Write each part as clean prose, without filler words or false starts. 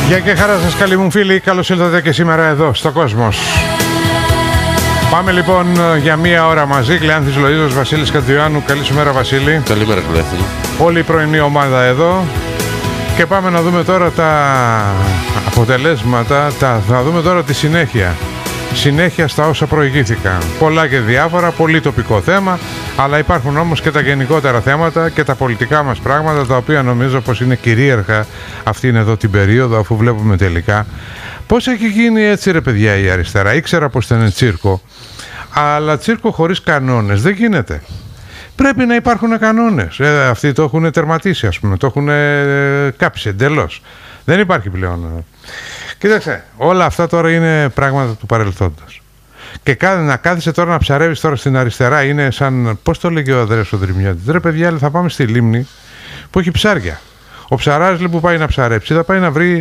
Γεια και χαρά σας καλοί μου φίλοι, καλώς ήλθατε και σήμερα εδώ στο Κόσμος. Πάμε λοιπόν για μία ώρα μαζί. Κλεάνθης Λοΐζος, Βασίλης Κατζιωάννου. Καλή σου μέρα Βασίλη. Καλημέρα Κλεάνθη. Όλη η πρωινή ομάδα εδώ. Και πάμε να δούμε τώρα τα αποτελέσματα, θα δούμε τώρα τη συνέχεια. Συνέχεια στα όσα προηγήθηκαν. Πολλά και διάφορα, πολύ τοπικό θέμα, αλλά υπάρχουν όμως και τα γενικότερα θέματα και τα πολιτικά μας πράγματα, τα οποία νομίζω πως είναι κυρίαρχα αυτήν εδώ την περίοδο, αφού βλέπουμε τελικά πώς έχει γίνει έτσι ρε παιδιά η αριστερά. Ήξερα πως ήταν τσίρκο, αλλά τσίρκο χωρίς κανόνες δεν γίνεται. Πρέπει να υπάρχουν κανόνες. Αυτοί το έχουν τερματίσει, ας πούμε, το έχουν κάψει εντελώς. Δεν υπάρχει πλέον. Κοίταξε, όλα αυτά τώρα είναι πράγματα του παρελθόντος. Και να κάθεσαι τώρα να ψαρεύεις τώρα στην αριστερά είναι σαν, πώς το λέγει ο Ανδρέας ο Δρυμιώτης, ρε παιδιά, θα πάμε στη λίμνη που έχει ψάρια. Ο ψαράς που πάει να ψαρέψει θα πάει να βρει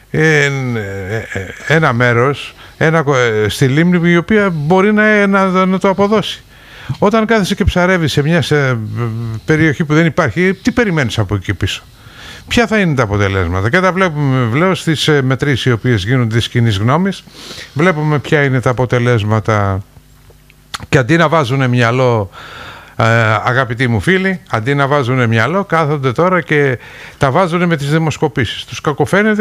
ένα μέρος στη λίμνη η οποία μπορεί να το αποδώσει. Όταν κάθεσαι και ψαρεύεις σε μια περιοχή που δεν υπάρχει, τι περιμένεις από εκεί πίσω? Ποια θα είναι τα αποτελέσματα? Και τα βλέπουμε βλέπω στις μετρήσεις οι οποίες γίνονται της κοινής γνώμης. Βλέπουμε ποια είναι τα αποτελέσματα. Και αντί να βάζουν μυαλό, αγαπητοί μου φίλοι, αντί να βάζουν μυαλό, κάθονται τώρα και τα βάζουν με τις δημοσκοπήσεις. Τους κακοφαίνεται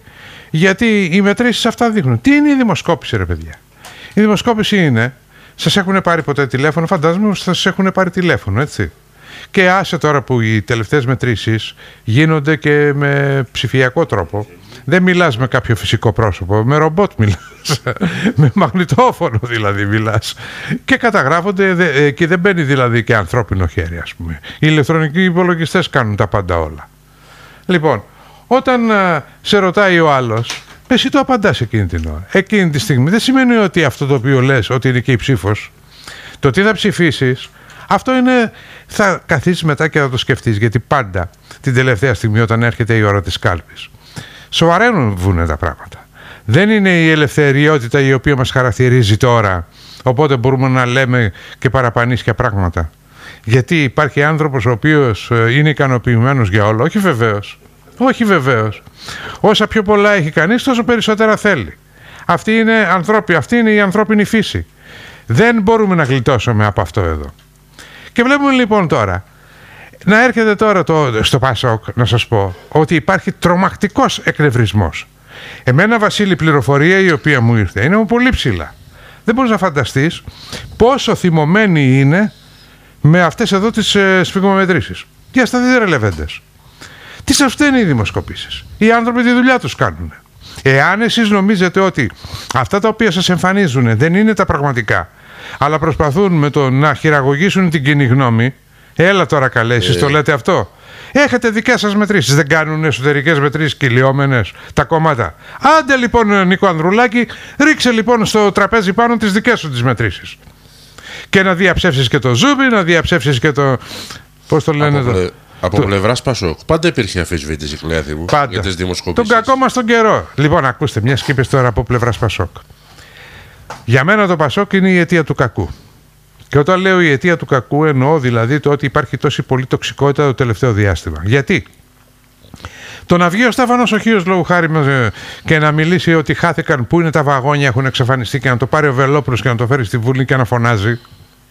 γιατί οι μετρήσεις αυτά δείχνουν. Τι είναι η δημοσκόπηση ρε παιδιά? Η δημοσκόπηση είναι, σας έχουν πάρει ποτέ τηλέφωνο? Φαντάζομαι ότι σας έχουν πάρει τηλέφωνο, έτσι. Και άσε τώρα που οι τελευταίες μετρήσεις γίνονται και με ψηφιακό τρόπο. Δεν μιλάς με κάποιο φυσικό πρόσωπο, με ρομπότ μιλάς, με μαγνητόφωνο δηλαδή μιλάς. Και καταγράφονται και δεν μπαίνει δηλαδή και ανθρώπινο χέρι, ας πούμε. Οι ηλεκτρονικοί υπολογιστές κάνουν τα πάντα όλα. Λοιπόν, όταν σε ρωτάει ο άλλος, εσύ το απαντάς εκείνη την ώρα. Εκείνη τη στιγμή δεν σημαίνει ότι αυτό το οποίο λες, ότι είναι και η ψήφος. Το τι θα ψηφίσεις, αυτό είναι, θα καθίσεις μετά και θα το σκεφτείς, γιατί πάντα την τελευταία στιγμή όταν έρχεται η ώρα της κάλπης σοβαραίνουν τα πράγματα. Δεν είναι η ελευθεριότητα η οποία μας χαρακτηρίζει τώρα, οπότε μπορούμε να λέμε και παραπανίσια πράγματα. Γιατί υπάρχει άνθρωπος ο οποίος είναι ικανοποιημένος για όλα? Όχι βεβαίως. Όχι βεβαίως. Όσα πιο πολλά έχει κανείς, τόσο περισσότερα θέλει. Αυτή είναι ανθρώποι, αυτή είναι η ανθρώπινη φύση. Δεν μπορούμε να γλιτώσουμε από αυτό εδώ. Και βλέπουμε λοιπόν τώρα να έρχεται τώρα στο Πασόκ να σας πω ότι υπάρχει τρομακτικός εκνευρισμός. Εμένα Βασίλη, η πληροφορία η οποία μου ήρθε είναι πολύ ψηλά. Δεν μπορείς να φανταστείς πόσο θυμωμένοι είναι με αυτές εδώ τις σφιγμομετρήσεις. Και στα διδρελευέντες. Τι σας φταίνουν οι δημοσκοπήσεις? Οι άνθρωποι τη δουλειά τους κάνουν. Εάν εσείς νομίζετε ότι αυτά τα οποία σας εμφανίζουν δεν είναι τα πραγματικά, αλλά προσπαθούν με το να χειραγωγήσουν την κοινή γνώμη, έλα τώρα καλέ, εσείς το λέτε αυτό? Έχετε δικές σας μετρήσεις, δεν κάνουν εσωτερικές μετρήσεις κυλιόμενες τα κόμματα? Άντε λοιπόν Νίκο Ανδρουλάκη, ρίξε λοιπόν στο τραπέζι πάνω τις δικές σου τις μετρήσεις. Και να διαψεύσεις και το Ζούμπι, να διαψεύσεις και το... πώς το λένε εδώ? Από πλευράς Πασόκ πάντα υπήρχε αμφισβήτηση, Κλεάνθη μου, για τις δημοσκοπήσεις. Τον κακό μας τον καιρό. Λοιπόν, ακούστε, μια σκήπες τώρα από πλευράς Πασόκ. Για μένα το Πασόκ είναι η αιτία του κακού. Και όταν λέω η αιτία του κακού, εννοώ δηλαδή το ότι υπάρχει τόση πολύ τοξικότητα το τελευταίο διάστημα. Γιατί? Το να βγει ο Στέφανος Οχίος λόγου χάρη και να μιλήσει ότι χάθηκαν, πού είναι τα βαγόνια, έχουν εξαφανιστεί, και να το πάρει ο Βελόπουλος και να το φέρει στη Βουλή και να φωνάζει.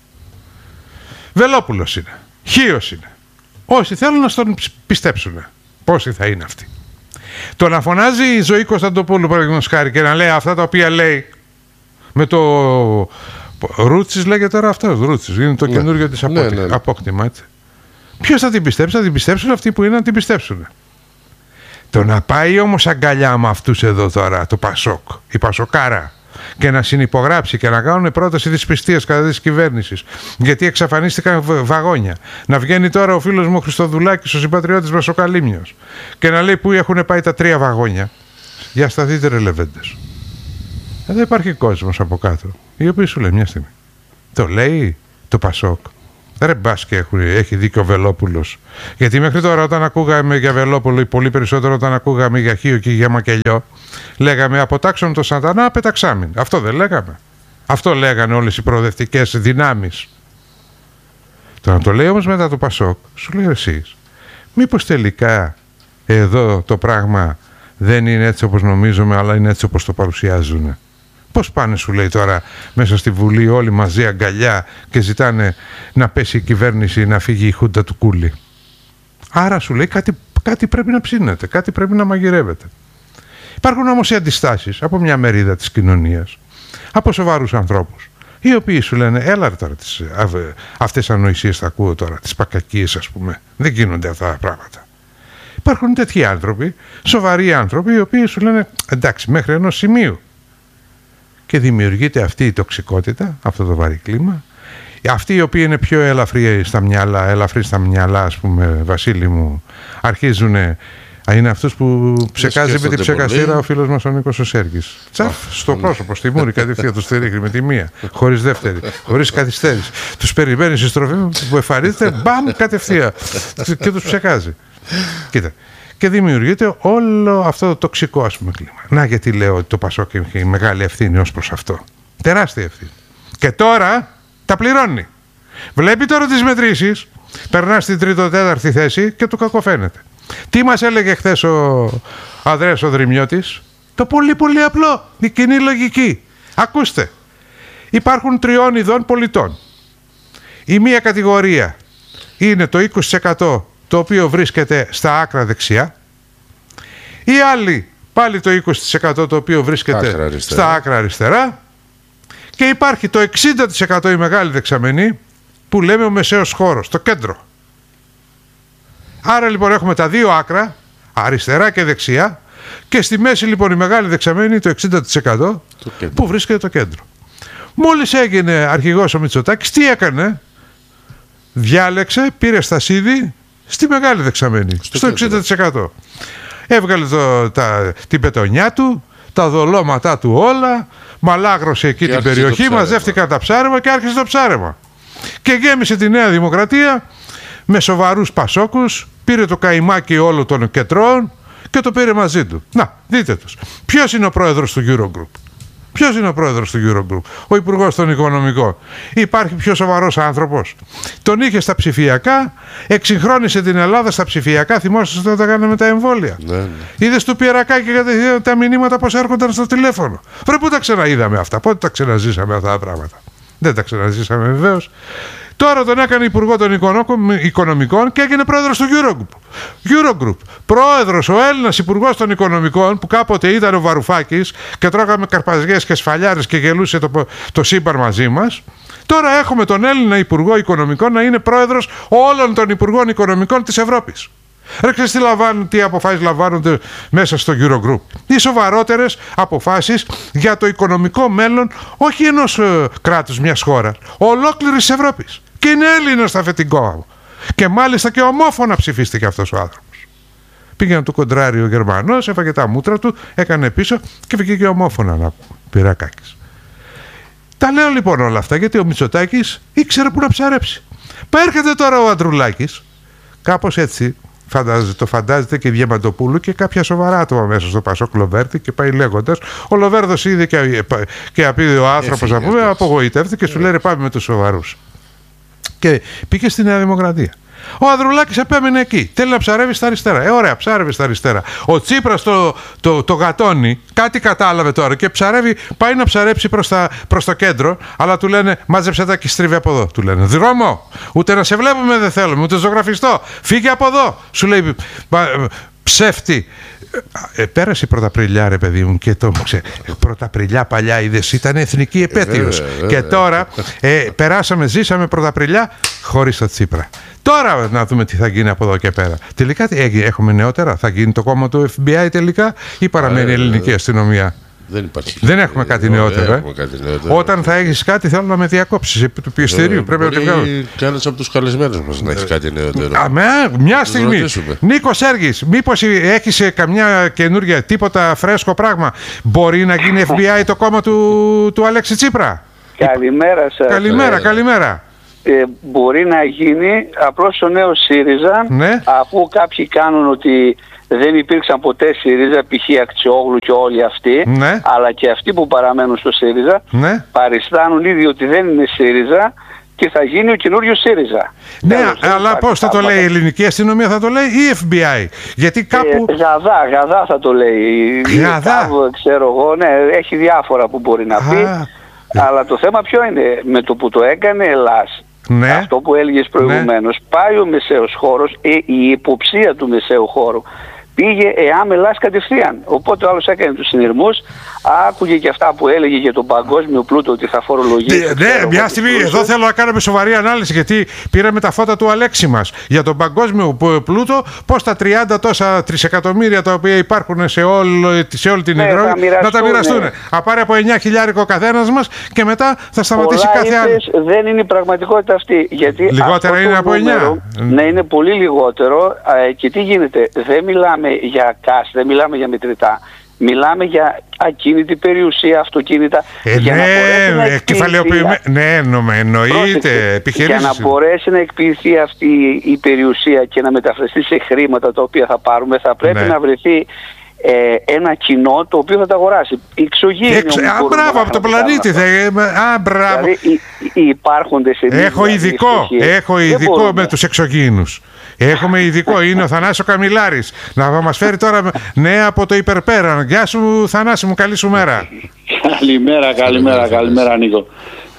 Βελόπουλος είναι. Χίος είναι. Όσοι θέλουν να τον πιστέψουν. Πόσοι θα είναι αυτοί? Το να φωνάζει η Ζωή Κωνσταντοπούλου, παραδείγματος χάρη, και να λέει αυτά τα οποία λέει με το Ρούτσις, λέγεται τώρα αυτός Ρούτσις, είναι το καινούργιο της απόκτημα, έτσι. Ποιος θα την πιστέψει? Θα την πιστέψουν αυτοί που είναι να την πιστέψουν. Το να πάει όμως αγκαλιά με αυτούς εδώ τώρα το Πασόκ, η Πασοκάρα, και να συνυπογράψει και να κάνουν πρόταση δυσπιστίας κατά της κυβέρνησης, γιατί εξαφανίστηκαν βαγόνια. Να βγαίνει τώρα ο φίλος μου Χριστοδουλάκης, ο συμπατριώτης μας ο Καλύμνιος, και να λέει πού έχουν πάει τα 3 βαγόνια. Για σταθείτε ρε λεβέντες. Εδώ υπάρχει κόσμος από κάτω, οι οποίοι σου λέει μια στιγμή. Το λέει το Πασόκ. Ρε μπας και έχει δίκιο ο Βελόπουλος. Γιατί μέχρι τώρα όταν ακούγαμε για Βελόπουλο, ή πολύ περισσότερο όταν ακούγαμε για Χίο και για Μακελιό, λέγαμε αποτάξουν το σατανά, πεταξάμιν. Αυτό δεν λέγαμε? Αυτό λέγανε όλες οι προοδευτικές δυνάμεις. Το να το λέει όμως μετά το Πασόκ, σου λέει εσείς, μήπως τελικά εδώ το πράγμα δεν είναι έτσι όπως νομίζουμε, αλλά είναι έτσι όπως το παρουσιάζουν. Πώς πάνε, σου λέει τώρα, μέσα στη Βουλή όλοι μαζί αγκαλιά και ζητάνε να πέσει η κυβέρνηση, να φύγει η χούντα του Κούλη. Άρα, σου λέει, κάτι πρέπει να ψήνεται, κάτι πρέπει να μαγειρεύεται. Υπάρχουν όμως οι αντιστάσεις από μια μερίδα της κοινωνίας, από σοβαρούς ανθρώπους, οι οποίοι σου λένε, έλα τώρα, αυτές τις ανοησίες τα ακούω τώρα, τις πακακίες ας πούμε, δεν γίνονται αυτά τα πράγματα. Υπάρχουν τέτοιοι άνθρωποι, σοβαροί άνθρωποι, οι οποίοι σου λένε, εντάξει, μέχρι ενός σημείου. Και δημιουργείται αυτή η τοξικότητα, αυτό το βαρύ κλίμα. Αυτοί οι οποίοι είναι πιο ελαφρύ στα μυαλά, ας πούμε, Βασίλη μου, αρχίζουν. Είναι αυτούς που ψεκάζει με την ψεκαστήρα ο φίλος μας ο Νίκος ο Σέργης. Τσαφ, στο πρόσωπο, στη μούρη, κατευθείαν του στηρίχνει με τη μία, χωρίς δεύτερη, χωρίς καθυστέρηση. Τους περιμένει στη στροφή που εφαρίζεται, μπαμ, κατευθείαν. Και τους ψεκάζει. Κοίτα. Και δημιουργείται όλο αυτό το τοξικό, ας πούμε, κλίμα. Να, γιατί λέω ότι το Πασόκ έχει μεγάλη ευθύνη ως προς αυτό. Τεράστια ευθύνη. Και τώρα τα πληρώνει. Βλέπει τώρα τις μετρήσεις, περνά στην τρίτο-τέταρτη θέση και του κακοφαίνεται. Τι μας έλεγε χθες ο Ανδρέας ο Δρυμιώτης? Το πολύ πολύ απλό, η κοινή λογική. Ακούστε, υπάρχουν τριών ειδών πολιτών. Η μία κατηγορία είναι το 20% το οποίο βρίσκεται στα άκρα δεξιά. Η άλλη πάλι το 20% το οποίο βρίσκεται στα άκρα αριστερά. Και υπάρχει το 60% η μεγάλη δεξαμενή που λέμε ο μεσαίος χώρος, το κέντρο. Άρα λοιπόν έχουμε τα δύο άκρα, αριστερά και δεξιά, και στη μέση λοιπόν η μεγάλη δεξαμενή, το 60% που βρίσκεται το κέντρο. Μόλις έγινε αρχηγός ο Μητσοτάκης, τι έκανε? Διάλεξε, πήρε στασίδι στη μεγάλη δεξαμενή, στο 60%. Έβγαλε την πετονιά του, τα δολώματά του όλα, μαλάγρωσε εκεί την περιοχή, μαζεύτηκαν τα ψάρεμα και άρχισε το ψάρεμα. Και γέμισε τη Νέα Δημοκρατία με σοβαρούς πασόκους, πήρε το καημάκι όλων των κεντρών και το πήρε μαζί του. Να, δείτε τους. Ποιος είναι ο πρόεδρος του Eurogroup? Ποιος είναι ο πρόεδρος του Eurogroup? Ο υπουργός των Οικονομικών. Υπάρχει πιο σοβαρός άνθρωπος? Τον είχε στα ψηφιακά, εξυγχρόνισε την Ελλάδα στα ψηφιακά. Θυμόσαστε όταν κάναμε τα εμβόλια? Ναι. Είδες του Πιερακάκη και τα μηνύματα πως έρχονταν στο τηλέφωνο? Βρε, πού τα ξαναείδαμε αυτά? Πότε τα ξαναζήσαμε αυτά τα πράγματα? Δεν τα ξαναζήσαμε βεβαίως. Τώρα τον έκανε υπουργό των Οικονομικών και έγινε πρόεδρος του Eurogroup. Πρόεδρος, ο Έλληνας υπουργός των Οικονομικών, που κάποτε ήταν ο Βαρουφάκης και τρώγαμε καρπαζιές και σφαλιάρες και γελούσε το σύμπαν μαζί μας. Τώρα έχουμε τον Έλληνα υπουργό Οικονομικών να είναι πρόεδρος όλων των υπουργών Οικονομικών της Ευρώπης. Ρε, ξέρεις τι αποφάσεις λαμβάνονται μέσα στο Eurogroup? Οι σοβαρότερες αποφάσεις για το οικονομικό μέλλον, όχι ενός κράτους, μιας χώρας, ολόκληρης Ευρώπης. Και είναι Έλληνας στα αφεντικό. Και μάλιστα και ομόφωνα ψηφίστηκε αυτός ο άνθρωπος. Πήγαινε του κοντράρι ο Γερμανός, έφαγε τα μούτρα του, έκανε πίσω και βγήκε ομόφωνα να Πυρακάκης. Τα λέω λοιπόν όλα αυτά γιατί ο Μητσοτάκης ήξερε που να ψαρέψει. Μα έρχεται τώρα ο Ανδρουλάκης, κάπως έτσι. Το φαντάζεται και η Διαμαντοπούλου και κάποια σοβαρά άτομα μέσα στο Πασόκ, Λοβέρδη, και πάει λέγοντας. Ο Λοβέρδος είδε και απείδε ο άνθρωπος, να πούμε, απογοητεύτηκε και σου λέει πάμε με τους σοβαρούς. Και πήγε στη Νέα Δημοκρατία. Ο Ανδρουλάκης επέμεινε εκεί. Θέλει να ψαρεύει στα αριστερά. Ωραία, ψάρευε στα αριστερά. Ο Τσίπρας το γατώνει, κάτι κατάλαβε τώρα και πάει να ψαρέψει προς το κέντρο, αλλά του λένε μάζεψε τα και στρίβει από εδώ. Του λένε δρόμο, ούτε να σε βλέπουμε δεν θέλουμε, ούτε ζωγραφιστό. Φύγε από εδώ. Σου λέει ψεύτη. Πέρασε η Πρωταπριλιά, ρε παιδί μου, και Πρωταπριλιά παλιά είδες, ήταν εθνική επέτειος. Και τώρα ζήσαμε Πρωταπριλιά χωρίς το Τσίπρα. Τώρα να δούμε τι θα γίνει από εδώ και πέρα. Τελικά έχουμε νεότερα? Θα γίνει το κόμμα του FBI τελικά ή παραμένει η ελληνική αστυνομία? Δεν υπάρχει. Δεν έχουμε κάτι νεότερο. Όταν θα έχεις κάτι, θέλω να με διακόψεις επί του πιεστηρίου. Πρέπει να τη βγάλω. Κανένας από τους καλεσμένους μας να έχει κάτι νεότερο. Μια στιγμή. Νίκο Σέργης, μήπως έχεις καμιά καινούργια, τίποτα φρέσκο πράγμα? Μπορεί να γίνει FBI το κόμμα του Αλέξη Τσίπρα? Καλημέρα σας. Καλημέρα. Μπορεί να γίνει απλώς ο νέος ΣΥΡΙΖΑ, ναι. Αφού κάποιοι κάνουν ότι δεν υπήρξαν ποτέ ΣΥΡΙΖΑ, π.χ. Αξιόγλου και όλοι αυτοί, ναι. Αλλά και αυτοί που παραμένουν στο ΣΥΡΙΖΑ, ναι. Παριστάνουν ήδη ότι δεν είναι ΣΥΡΙΖΑ και θα γίνει ο καινούριος ΣΥΡΙΖΑ. Ναι, αλλά πώς θα το λέει η ελληνική αστυνομία, θα το λέει ή FBI? Γιατί κάπου... Γαδά θα το λέει. Γαδά. Ξέρω εγώ, ναι, έχει διάφορα που μπορεί να πει. Αλλά το θέμα ποιο είναι? Με το που το έκανε Ελλάς, ναι, αυτό που έλεγες προηγουμένως, ναι, πάει ο μεσαίος χώρος, η υποψία του μεσαίου χώρου πήγε ΕΑΜ Ελλάς κατευθείαν. Οπότε ο άλλος έκανε τους συνειρμούς, άκουγε και αυτά που έλεγε για τον παγκόσμιο πλούτο, ότι θα φορολογήσει. Ναι, μια στιγμή, εδώ θέλω να κάνουμε σοβαρή ανάλυση, γιατί πήραμε τα φώτα του Αλέξη μας για τον παγκόσμιο πλούτο, πώς τα 30 τόσα τρισεκατομμύρια τα οποία υπάρχουν σε όλη την Ευρώπη να τα μοιραστούν. Θα πάρει από 9.000 ο καθένας μας και μετά θα σταματήσει κάθε άλλο. Δεν είναι η πραγματικότητα αυτή. Γιατί λιγότερα είναι από 9. Ναι, είναι πολύ λιγότερο. Και τι γίνεται? Δεν μιλάμε για cash, δεν μιλάμε για μετρητά. Μιλάμε για ακίνητη περιουσία, αυτοκίνητα. Για να εννοείται, επιχειρήσεις. Για να μπορέσει να εκποιηθεί αυτή η περιουσία και να μεταφραστεί σε χρήματα τα οποία θα πάρουμε, θα πρέπει να βρεθεί ένα κοινό το οποίο θα τα αγοράσει. Μπράβο, από το πλανήτη. Δηλαδή οι υπάρχοντες Έχω ειδικό με τους εξωγήινους. Έχουμε ειδικό, είναι ο Θανάσης ο Καμιλάρης. Να μας φέρει τώρα νέα από το υπερπέραν. Γεια σου Θανάση μου, καλή σου μέρα. Καλημέρα Νίκο.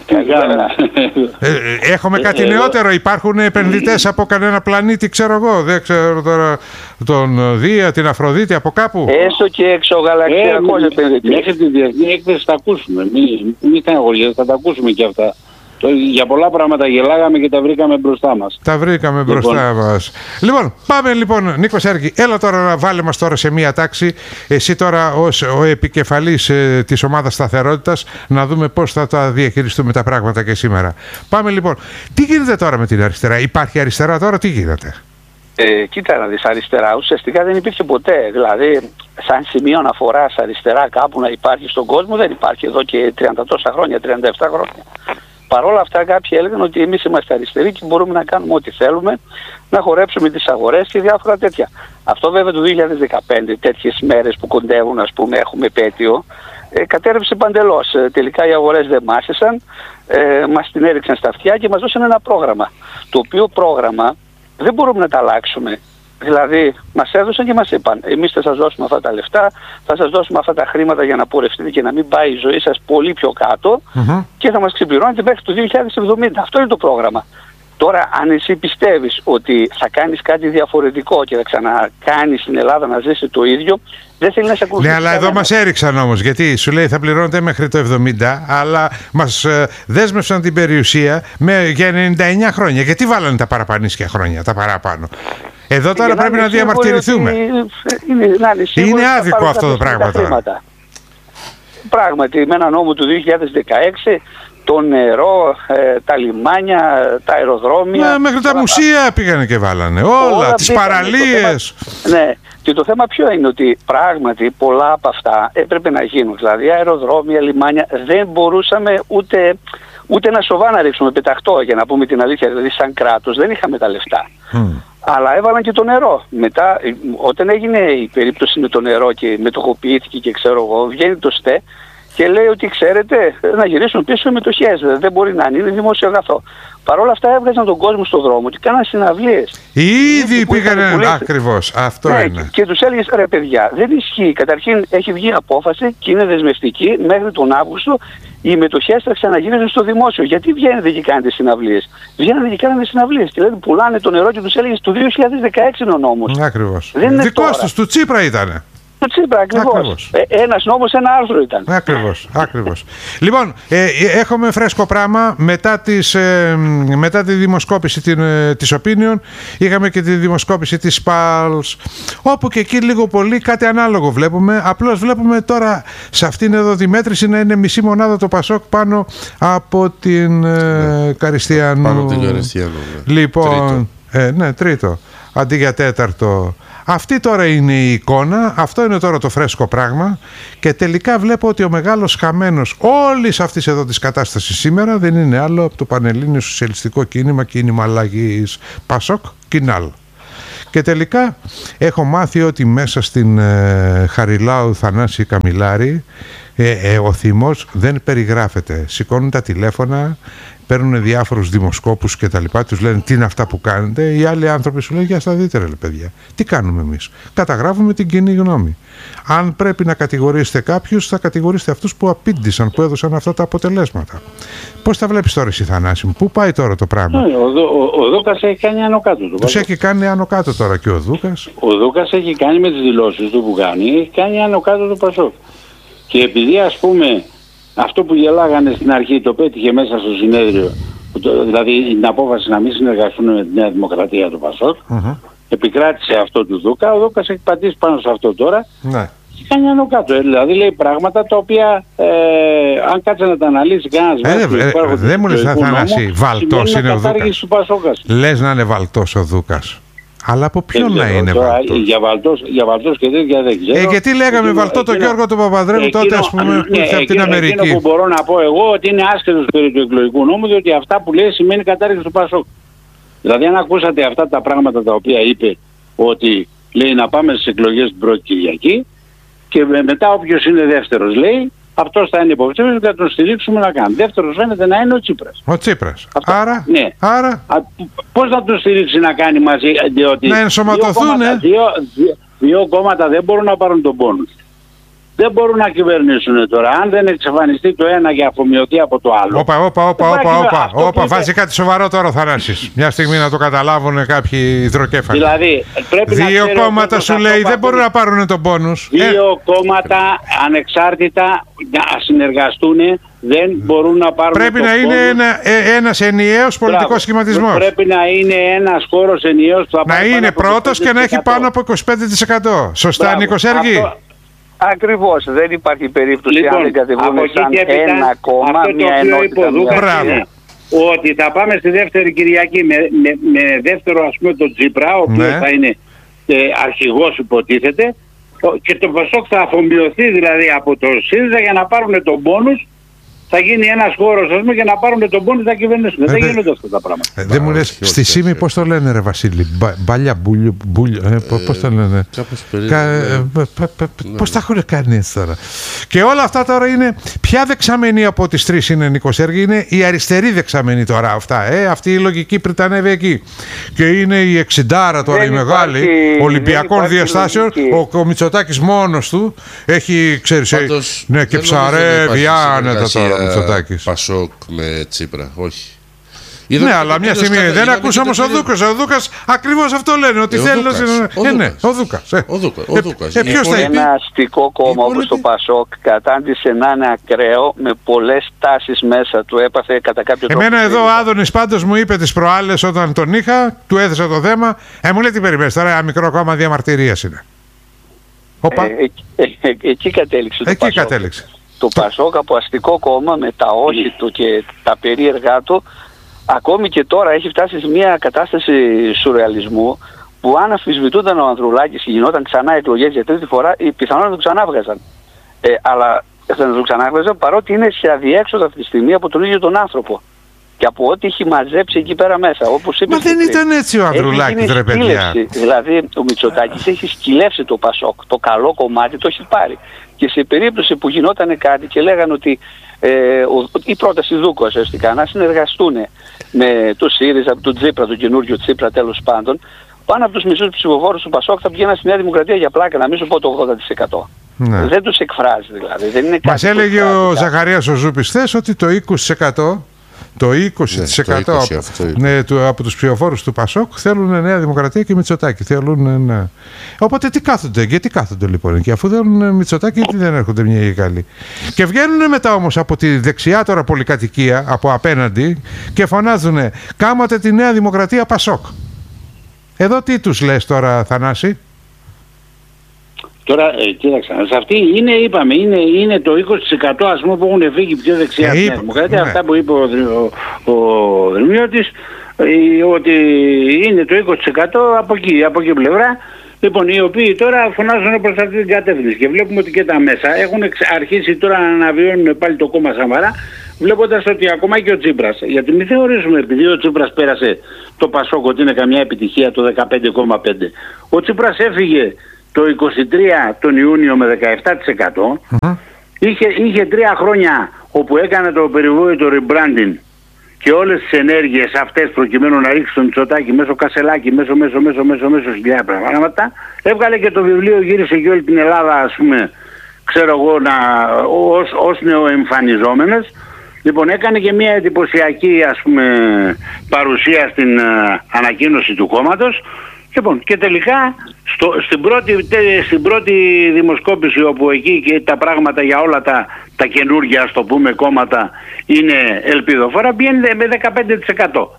Έχουμε κάτι νεότερο? Υπάρχουν επενδυτές από κανένα πλανήτη, ξέρω εγώ? Δεν ξέρω τώρα, τον Δία, την Αφροδίτη, από κάπου? Έστω και εξωγαλαξιακός επενδυτής. Μέχρι τη διεθνή έκθεση θα ακούσουμε. Μην στεναχωριέστε, θα τα ακούσουμε και αυτά. Για πολλά πράγματα γελάγαμε και τα βρήκαμε μπροστά μας. Μπροστά μας. Λοιπόν, πάμε λοιπόν, Νίκο Σέρκη, έλα τώρα να βάλε μας τώρα σε μία τάξη. Εσύ τώρα ως ο επικεφαλής της ομάδας σταθερότητας, να δούμε πώς θα τα διαχειριστούμε τα πράγματα και σήμερα. Πάμε λοιπόν. Τι γίνεται τώρα με την αριστερά? Υπάρχει αριστερά τώρα, τι γίνεται? Κοίτα να δεις, αριστερά ουσιαστικά δεν υπήρχε ποτέ. Δηλαδή, σαν σημείο αναφοράς αριστερά κάπου να υπάρχει στον κόσμο, δεν υπάρχει εδώ και 30 τόσα χρόνια, 37 χρόνια. Παρ' όλα αυτά κάποιοι έλεγαν ότι εμείς είμαστε αριστεροί και μπορούμε να κάνουμε ό,τι θέλουμε, να χορέψουμε τις αγορές και διάφορα τέτοια. Αυτό βέβαια το 2015, τέτοιες μέρες που κοντεύουν, ας πούμε, έχουμε επέτειο, κατέρευσε παντελώς. Τελικά οι αγορές δεν μάσησαν, μας την έριξαν στα αυτιά και μας δώσαν ένα πρόγραμμα. Το οποίο πρόγραμμα δεν μπορούμε να τα αλλάξουμε. Δηλαδή, μας έδωσαν και μας είπαν: εμείς θα σας δώσουμε αυτά τα λεφτά, θα σας δώσουμε αυτά τα χρήματα για να πορευτείτε και να μην πάει η ζωή σας πολύ πιο κάτω και θα μας ξεπληρώνετε μέχρι το 2070. Αυτό είναι το πρόγραμμα. Τώρα, αν εσύ πιστεύεις ότι θα κάνεις κάτι διαφορετικό και θα ξανακάνεις στην Ελλάδα να ζήσει το ίδιο, δεν θέλει να σε ακολουθήσει. Ναι, αλλά εδώ μας έριξαν όμως, γιατί σου λέει θα πληρώνετε μέχρι το 70, αλλά μας δέσμευσαν την περιουσία για 99 χρόνια. Γιατί βάλανε τα παραπανίσια χρόνια, τα παραπάνω? Εδώ τώρα πρέπει να διαμαρτυρηθούμε. Είναι άδικο αυτό το πράγμα τώρα. Πράγματι, με ένα νόμο του 2016, το νερό, τα λιμάνια, τα αεροδρόμια... μέχρι τα μουσεία πήγανε και βάλανε. Όλα τις παραλίες. Ναι. Και το θέμα ποιο είναι? Ότι πράγματι πολλά από αυτά έπρεπε να γίνουν. Δηλαδή αεροδρόμια, λιμάνια, δεν μπορούσαμε ούτε να σοβά να ρίξουμε πεταχτό, για να πούμε την αλήθεια. Δηλαδή σαν κράτος δεν είχαμε τα λεφτά. Αλλά έβαλαν και το νερό. Μετά, όταν έγινε η περίπτωση με το νερό και μετοχοποιήθηκε και ξέρω εγώ, βγαίνει το ΣΤΕ και λέει ότι ξέρετε, να γυρίσουν πίσω οι μετοχές. Δεν μπορεί να είναι δημόσιο αγαθό. Παρ' όλα αυτά έβγαζαν τον κόσμο στον δρόμο και κάναν συναυλίες. Ήδη πήγανε. Ακριβώς. Αυτό είναι. Και τους έλεγες: ρε παιδιά, δεν ισχύει. Καταρχήν έχει βγει απόφαση και είναι δεσμευτική μέχρι τον Αύγουστο. Οι μετοχές θα ξαναγίνουν στο δημόσιο. Γιατί βγαίνετε και κάνετε συναυλίες? Βγαίνετε και κάνετε συναυλίες. Και δηλαδή πουλάνε το νερό και τους έλεγες: του 2016 είναι ο νόμος. Ακριβώς. Δικός τους, του Τσίπρα ήτανε. Το Τσίπρα, ακριβώς. Ένας νόμος, ένα άρθρο ήταν. Ακριβώς. Λοιπόν, έχουμε φρέσκο πράγμα. Μετά τη δημοσκόπηση της Opinion, είχαμε και τη δημοσκόπηση της Pulse, όπου και εκεί λίγο πολύ κάτι ανάλογο βλέπουμε. Απλώς βλέπουμε τώρα σε αυτήν εδώ τη μέτρηση να είναι μισή μονάδα το Πασόκ πάνω από την Καριστιανού. Πάνω από την Καριστιανού. Λοιπόν, τρίτο. Αντί για τέταρτο. Αυτή τώρα είναι η εικόνα, αυτό είναι τώρα το φρέσκο πράγμα και τελικά βλέπω ότι ο μεγάλος χαμένος όλης αυτής εδώ της κατάστασης σήμερα δεν είναι άλλο από το Πανελλήνιο Σοσιαλιστικό Κίνημα αλλαγής Πασόκ Κινάλ. Και τελικά έχω μάθει ότι μέσα στην Χαριλάου Θανάση Καμιλάρη ο θυμός δεν περιγράφεται. Σηκώνουν τα τηλέφωνα, παίρνουν διάφορους δημοσκόπους και τα λοιπά, τους λένε τι είναι αυτά που κάνετε. Οι άλλοι άνθρωποι σου λένε για στα δείτε ρε παιδιά. Τι κάνουμε εμείς? Καταγράφουμε την κοινή γνώμη. Αν πρέπει να κατηγορήσετε κάποιους, θα κατηγορήσετε αυτούς που απήντησαν, που έδωσαν αυτά τα αποτελέσματα. Πώς τα βλέπεις τώρα εσύ, Θανάση μου? Πού πάει τώρα το πράγμα? Ο Δούκας έχει κάνει άνω κάτω. Τους έχει κάνει άνω κάτω τώρα και ο Δούκας. Ο Δούκας έχει κάνει με τις δηλώσεις του που κάνει, έχει κάνει άνω κάτω το Πασόκ. Και επειδή ας πούμε αυτό που γελάγανε στην αρχή το πέτυχε μέσα στο συνέδριο, δηλαδή την απόφαση να μην συνεργαστούν με τη Νέα Δημοκρατία του Πασόκ, επικράτησε αυτό του Δούκα, ο Δούκας έχει πατήσει πάνω σε αυτό τώρα και κάνει άνω κάτω. Δηλαδή λέει πράγματα τα οποία αν κάτσε να τα αναλύσει κανένας δεν μου λες Θανάση, βαλτός είναι ο Δούκας. Λες να είναι βαλτός ο Δούκας. Αλλά από ποιον να είναι βαλτός? Για βαλτός και τέτοια δεν ξέρω. Γιατί λέγαμε βαλτό τον Γιώργο τον Παπανδρέου τότε, ας πούμε, που ήρθε από την Αμερική. Εκείνο που μπορώ να πω εγώ ότι είναι άσχετος περί του εκλογικού νόμου, διότι αυτά που λέει σημαίνει κατάργηση του Πασόκ. Δηλαδή αν ακούσατε αυτά τα πράγματα τα οποία είπε, ότι λέει να πάμε στις εκλογές την πρώτη Κυριακή και μετά όποιος είναι δεύτερος λέει αυτός θα είναι υποψήφιος και θα τον στηρίξουμε να κάνει. Δεύτερος φαίνεται να είναι ο Τσίπρας. Ο Τσίπρας. Αυτό. Άρα, ναι. Πώς θα τον στηρίξει να κάνει μαζί? Διότι να ενσωματωθούν. Δύο κόμματα δεν μπορούν να πάρουν τον πόνους. Δεν μπορούν να κυβερνήσουν τώρα. Αν δεν εξαφανιστεί το ένα και αφομοιωθεί από το άλλο. Όπα, βάζει κάτι σοβαρό τώρα ο Θανάσης. Μια στιγμή να το καταλάβουν κάποιοι υδροκέφαλοι. Δηλαδή, πρέπει δύο κόμματα σου λέει δεν μπορούν να πάρουν τον πόνους. Δύο κόμματα ανεξάρτητα να συνεργαστούν δεν μπορούν να πάρουν. Πρέπει να είναι ένας ενιαίος πολιτικός σχηματισμός. Πρέπει να είναι ένας χώρος ενιαίος που θα να είναι πρώτος και να έχει πάνω από 25%. Σωστά, Νίκο Σέργη? Ακριβώς, δεν υπάρχει περίπτωση αν δεν κατεβούν σαν ένα κόμμα, μια ενότητα. Ότι θα πάμε στη δεύτερη Κυριακή με δεύτερο ας πούμε τον Τσίπρα, ο οποίος θα είναι αρχηγός υποτίθεται, και το Πασόκ θα αφομοιωθεί δηλαδή από το ΣΥΡΙΖΑ για να πάρουν τον πόνους. Θα γίνει ένας χώρος ας πούμε και να πάρουν τον πόνους θα κυβερνήσουν. Δεν γίνονται αυτά τα πράγματα. Δεν μου λες, στη ΣΥΜΗ πώς το λένε ρε Βασίλη? Μπάλια μπούλιο, πώς το λένε? Πώς τα έχουν κάνει έτσι τώρα? Και όλα αυτά τώρα είναι, ποια δεξαμενή από τις τρεις είναι, Νίκο Σέργη? Είναι η αριστερή δεξαμενή τώρα αυτά. Αυτή η λογική πριτανεύει εκεί. Και είναι η 60 τώρα η μεγάλη, Ολυμπιακών διαστάσεων. Ο Μητσοτάκης μόνος του έχει, ξέρεις, ναι, και ψαρεύει άνετα τώρα. Πασόκ με Τσίπρα, όχι. Ναι, αλλά μια στιγμή δεν ακούσαμε όμως ο Δούκας. Ο Δούκας ακριβώς αυτό λένε, ότι θέλει να... Ναι, ο Δούκας. Ένα αστικό κόμμα όπως το Πασόκ κατάντησε να είναι ακραίο με πολλές τάσεις μέσα του, έπαθε κατά κάποιο τρόπο. Εμένα εδώ ο Άδωνης πάντως μου είπε τις προάλλες όταν τον είχα, του έθεσα το θέμα, μου λέει τι περιμένεις τώρα, ένα μικρό κόμμα διαμαρτυρίας είναι. Εκεί κατέληξε. Το Πασόκ από αστικό κόμμα με τα όχι του και τα περίεργά του, ακόμη και τώρα έχει φτάσει σε μια κατάσταση σουρεαλισμού που αν αμφισβητούνταν ο Ανδρουλάκης και γινόταν ξανά εκλογές για τρίτη φορά, πιθανόν να το ξανάβγαζαν. Αλλά θα το ξανάβγαζαν παρότι είναι σε αδιέξοδο αυτή τη στιγμή από τον ίδιο τον άνθρωπο. Και από ό,τι έχει μαζέψει εκεί πέρα μέσα. Όπως είπε, μα δεν ήταν έτσι ο Ανδρουλάκης ρε παιδιά. Δηλαδή ο Μητσοτάκης έχει σκυλεύσει το Πασόκ. Το καλό κομμάτι το έχει πάρει. Και σε περίπτωση που γινόταν κάτι και λέγανε ότι η πρόταση Δούκου ουσιαστικά να συνεργαστούν με το ΣΥΡΙΖΑ, τον Τσίπρα, τον καινούριο Τσίπρα τέλος πάντων, πάνω από τους μισούς ψηφοφόρους του Πασόκ θα πηγαίναν στη Νέα Δημοκρατία για πλάκα, να μην σου πω το 80%. Ναι. Δεν τους εκφράζει δηλαδή. Δεν είναι. Μας έλεγε ο Ζαχαρίας ο Ζούπης χθες ότι το 20%. Το 20% από τους ψηφοφόρους του Πασόκ θέλουν Νέα Δημοκρατία και Μητσοτάκη. Θέλουν, Οπότε γιατί κάθονται λοιπόν? Και αφού θέλουν Μητσοτάκη, γιατί δεν έρχονται μια ή καλή? Και βγαίνουν μετά όμως από τη δεξιά τώρα πολυκατοικία, από απέναντι, και φωνάζουν κάματε τη Νέα Δημοκρατία Πασόκ. Εδώ τι τους λες τώρα, Θανάση? Τώρα, κοίταξα, σε αυτή είναι το 20% ας πούμε που έχουν φύγει πιο δεξιά στην Δημοκρατία. Αυτά που είπε ο Δρυμιώτης, ότι είναι το 20% από εκεί πλευρά. Λοιπόν, οι οποίοι τώρα φωνάζουν προς αυτή την κατεύθυνση και βλέπουμε ότι και τα μέσα έχουν αρχίσει τώρα να αναβιώνουν πάλι το κόμμα Σαμαρά, βλέποντας ότι ακόμα και ο Τσίπρας, γιατί μην θεωρήσουμε επειδή ο Τσίπρας πέρασε το Πασόκ ότι είναι καμιά επιτυχία το 15,5. Ο Τσίπρας έφυγε το 23 τον Ιούνιο με 17%. Είχε 3 χρόνια όπου έκανε το περιβόητο rebranding και όλες τις ενέργειες αυτές προκειμένου να ρίξει το Μητσοτάκη μέσω Κασελάκη, μέσω χιλιάδες πράγματα, έβγαλε και το βιβλίο, γύρισε και όλη την Ελλάδα, ας πούμε, ξέρω εγώ, ως νεοεμφανιζόμενες. Λοιπόν, έκανε και μια εντυπωσιακή, ας πούμε, παρουσία στην ανακοίνωση του κόμματος. Λοιπόν, και τελικά στην πρώτη δημοσκόπηση, όπου εκεί και τα πράγματα για όλα τα καινούργια, ας το πούμε, κόμματα είναι ελπιδοφόρα, βγαίνει με 15%.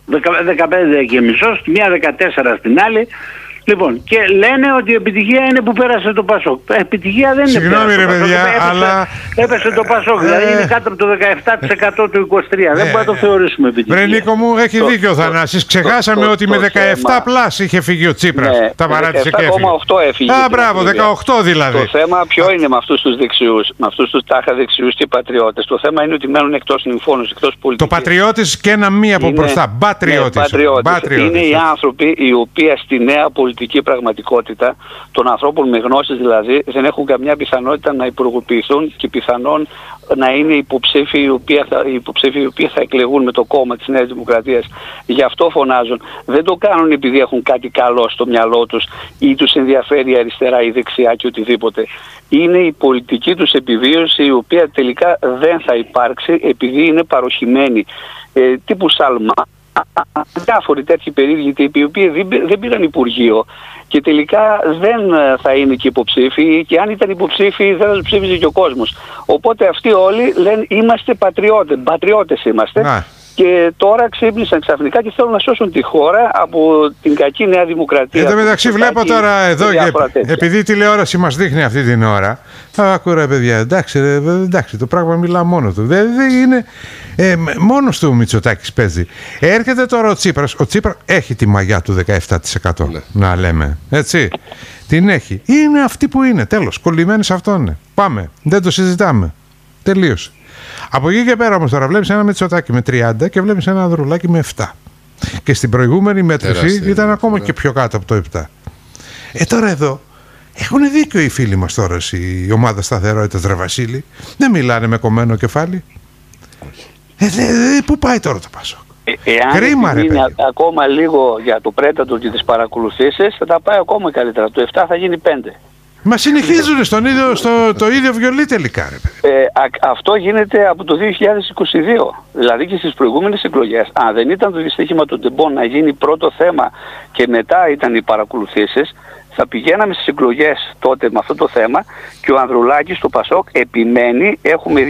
15,5% στη μία, 14% στην άλλη. Λοιπόν, και λένε ότι η επιτυχία είναι που πέρασε το Πασόκ. Επιτυχία δεν είναι. Συγγνώμη ρε παιδιά, αλλά... Έπεσε το Πασόκ, δηλαδή είναι κάτω από το 17% του 23%. Δεν μπορούμε να το θεωρήσουμε επιτυχία. Βρε Νίκο μου, έχει δίκιο ο Θανάσης. Ξεχάσαμε ότι με 17 πλάς είχε φύγει ο Τσίπρας. Τα παράτησε και έφυγε. 17,8 έφυγε. Α, μπράβο, 18 δηλαδή. Το θέμα ποιο είναι με αυτούς τους δεξιούς, με αυτούς τους τάχα δεξιούς και πατριώτες? Το θέμα είναι ότι μένουν εκτός νυμφώνους, εκτός πολιτικής. Το πατριώτης και ένα μία από μπροστά. Πατριώτης. Είναι οι άνθρωποι οι οποίοι στη νέα πολιτική πραγματικότητα των ανθρώπων με γνώσεις δηλαδή δεν έχουν καμιά πιθανότητα να υπουργοποιηθούν και πιθανόν να είναι υποψήφοι οι οποίοι θα εκλεγούν με το κόμμα της Νέας Δημοκρατίας. Γι' αυτό φωνάζουν. Δεν το κάνουν επειδή έχουν κάτι καλό στο μυαλό τους ή τους ενδιαφέρει η αριστερά ή δεξιά και οτιδήποτε. Είναι η πολιτική τους επιβίωση, η οποία τελικά δεν θα υπάρξει επειδή είναι παροχημένη. Τύπου Σαλμά, διάφοροι τέτοιοι περίεργοι τύποι, οι οποίοι δεν πήραν υπουργείο και τελικά δεν θα είναι και υποψήφοι, και αν ήταν υποψήφοι δεν θα τους ψήφιζε και ο κόσμος. Οπότε αυτοί όλοι λένε είμαστε πατριώτες είμαστε. Να. Και τώρα ξύπνησαν ξαφνικά και θέλουν να σώσουν τη χώρα από την κακή Νέα Δημοκρατία. Εν τω μεταξύ βλέπω τώρα εδώ, επειδή η τηλεόραση μας δείχνει αυτή την ώρα, ακούω παιδιά, εντάξει, το πράγμα μιλά μόνο του. Δεν είναι μόνος του ο Μητσοτάκης παίζει. Έρχεται τώρα ο Τσίπρας έχει τη μαγιά του 17%, να λέμε, έτσι. Την έχει. Είναι αυτή που είναι, τέλος, κολλημένοι σε αυτόν είναι. Πάμε, δεν το συζητάμε. Τελείωσε. Από εκεί και πέρα όμως τώρα βλέπεις ένα Μητσοτάκη με 30 και βλέπεις ένα Ανδρουλάκη με 7. Και στην προηγούμενη μέτρηση ήταν ακόμα και πιο κάτω από το 7. Τώρα εδώ έχουν δίκιο οι φίλοι μας τώρα, η ομάδα σταθερότητας Ρε Βασίλη. Δεν μιλάνε με κομμένο κεφάλι. Πού πάει τώρα το Πασόκ? Κρίμα, ρε, είναι ακόμα λίγο για το πρέτατο και τις παρακολουθήσεις, θα τα πάει ακόμα καλύτερα. Το 7 θα γίνει 5. Μα συνεχίζουν το ίδιο βιολί τελικά, ρε. Αυτό γίνεται από το 2022. Δηλαδή και στις προηγούμενες εκλογές. Αν δεν ήταν το δυστύχημα των τεμπών να γίνει πρώτο θέμα και μετά ήταν οι παρακολουθήσεις, θα πηγαίναμε στις εκλογές τότε με αυτό το θέμα και ο Ανδρουλάκης στο Πασόκ επιμένει, έχουμε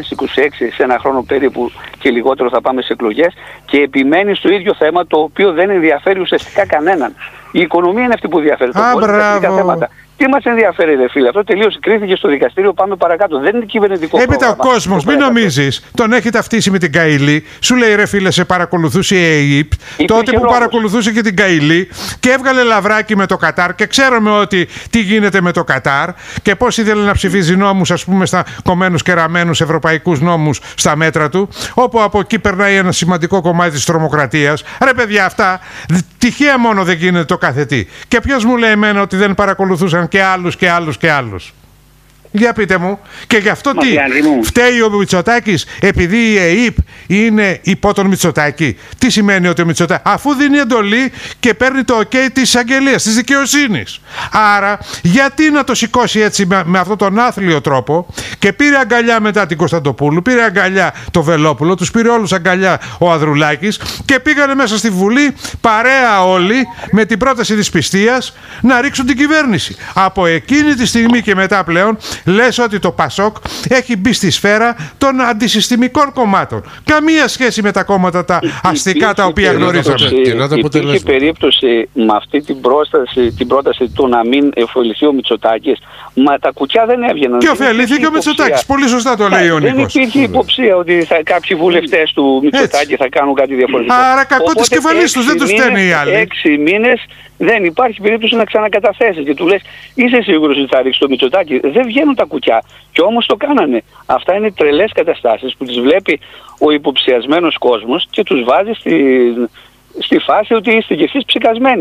2026 σε ένα χρόνο περίπου και λιγότερο θα πάμε σε εκλογές, και επιμένει στο ίδιο θέμα, το οποίο δεν ενδιαφέρει ουσιαστικά κανέναν. Η οικονομία είναι αυτή που ενδιαφέρει τον κόσμο, τα θέματα. Τι μας ενδιαφέρει, ρε φίλε? Αυτό τελείωσε. Κρίθηκε στο δικαστήριο. Πάμε παρακάτω. Δεν είναι κυβερνητικό πρόγραμμα. Έπειτα ο κόσμος, μην νομίζεις, τον έχει ταυτίσει με την Καηλή. Σου λέει, ρε φίλε, σε παρακολουθούσε η ΑΕΠ. Τότε που παρακολουθούσε και την Καηλή και έβγαλε λαβράκι με το Κατάρ. Και ξέρουμε ότι τι γίνεται με το Κατάρ και πώς ήθελε να ψηφίζει νόμους, ας πούμε, στα κομμένους και ραμμένους ευρωπαϊκούς νόμους στα μέτρα του. Όπου από εκεί περνάει ένα σημαντικό κομμάτι της τρομοκρατίας. Ρε παιδιά, αυτά τυχαία μόνο δεν γίνεται το κάθε τι. Και ποιος μου λέει εμένα ότι δεν παρακολουθούσαν και άλλους. Για πείτε μου. Και γι' αυτό τι φταίει ο Μητσοτάκης? Επειδή η ΕΕΠ είναι υπό τον Μητσοτάκη. Τι σημαίνει ότι ο Μητσοτάκης, αφού δίνει εντολή και παίρνει το OK της εισαγγελίας, της δικαιοσύνης. Άρα γιατί να το σηκώσει έτσι με αυτόν τον άθλιο τρόπο? Και πήρε αγκαλιά μετά την Κωνσταντοπούλου, πήρε αγκαλιά το Βελόπουλο, τους πήρε όλους αγκαλιά ο Ανδρουλάκης και πήγανε μέσα στη Βουλή παρέα όλοι με την πρόταση της πιστείας να ρίξουν την κυβέρνηση. Από εκείνη τη στιγμή και μετά πλέον λες ότι το Πασόκ έχει μπει στη σφαίρα των αντισυστημικών κομμάτων. Καμία σχέση με τα κόμματα τα αστικά τα οποία γνωρίζαμε. Υπήρχε περίπτωση με αυτή την πρόταση του να μην ωφεληθεί ο Μητσοτάκης, μα τα κουκιά δεν έβγαιναν. Και ωφελήθηκε ο Μητσοτάκης. Πολύ σωστά το λέει ο Νίκος. Δεν υπήρχε υποψία ότι κάποιοι βουλευτές του Μητσοτάκη θα κάνουν κάτι διαφορετικό. Άρα κακό της κεφαλής τους, δεν τους στέλνει οι άλλοι. 6 μήνες δεν υπάρχει περίπτωση να ξανακαταθέσεις και του λες είσαι σίγουρος ότι θα ρίξει το Μητσοτάκη? Δεν βγαίνουν τα κουκιά. Και όμως το κάνανε. Αυτά είναι τρελές καταστάσεις που τις βλέπει ο υποψιασμένος κόσμος και τους βάζει στη φάση ότι είστε κι εσείς ψικασμένοι.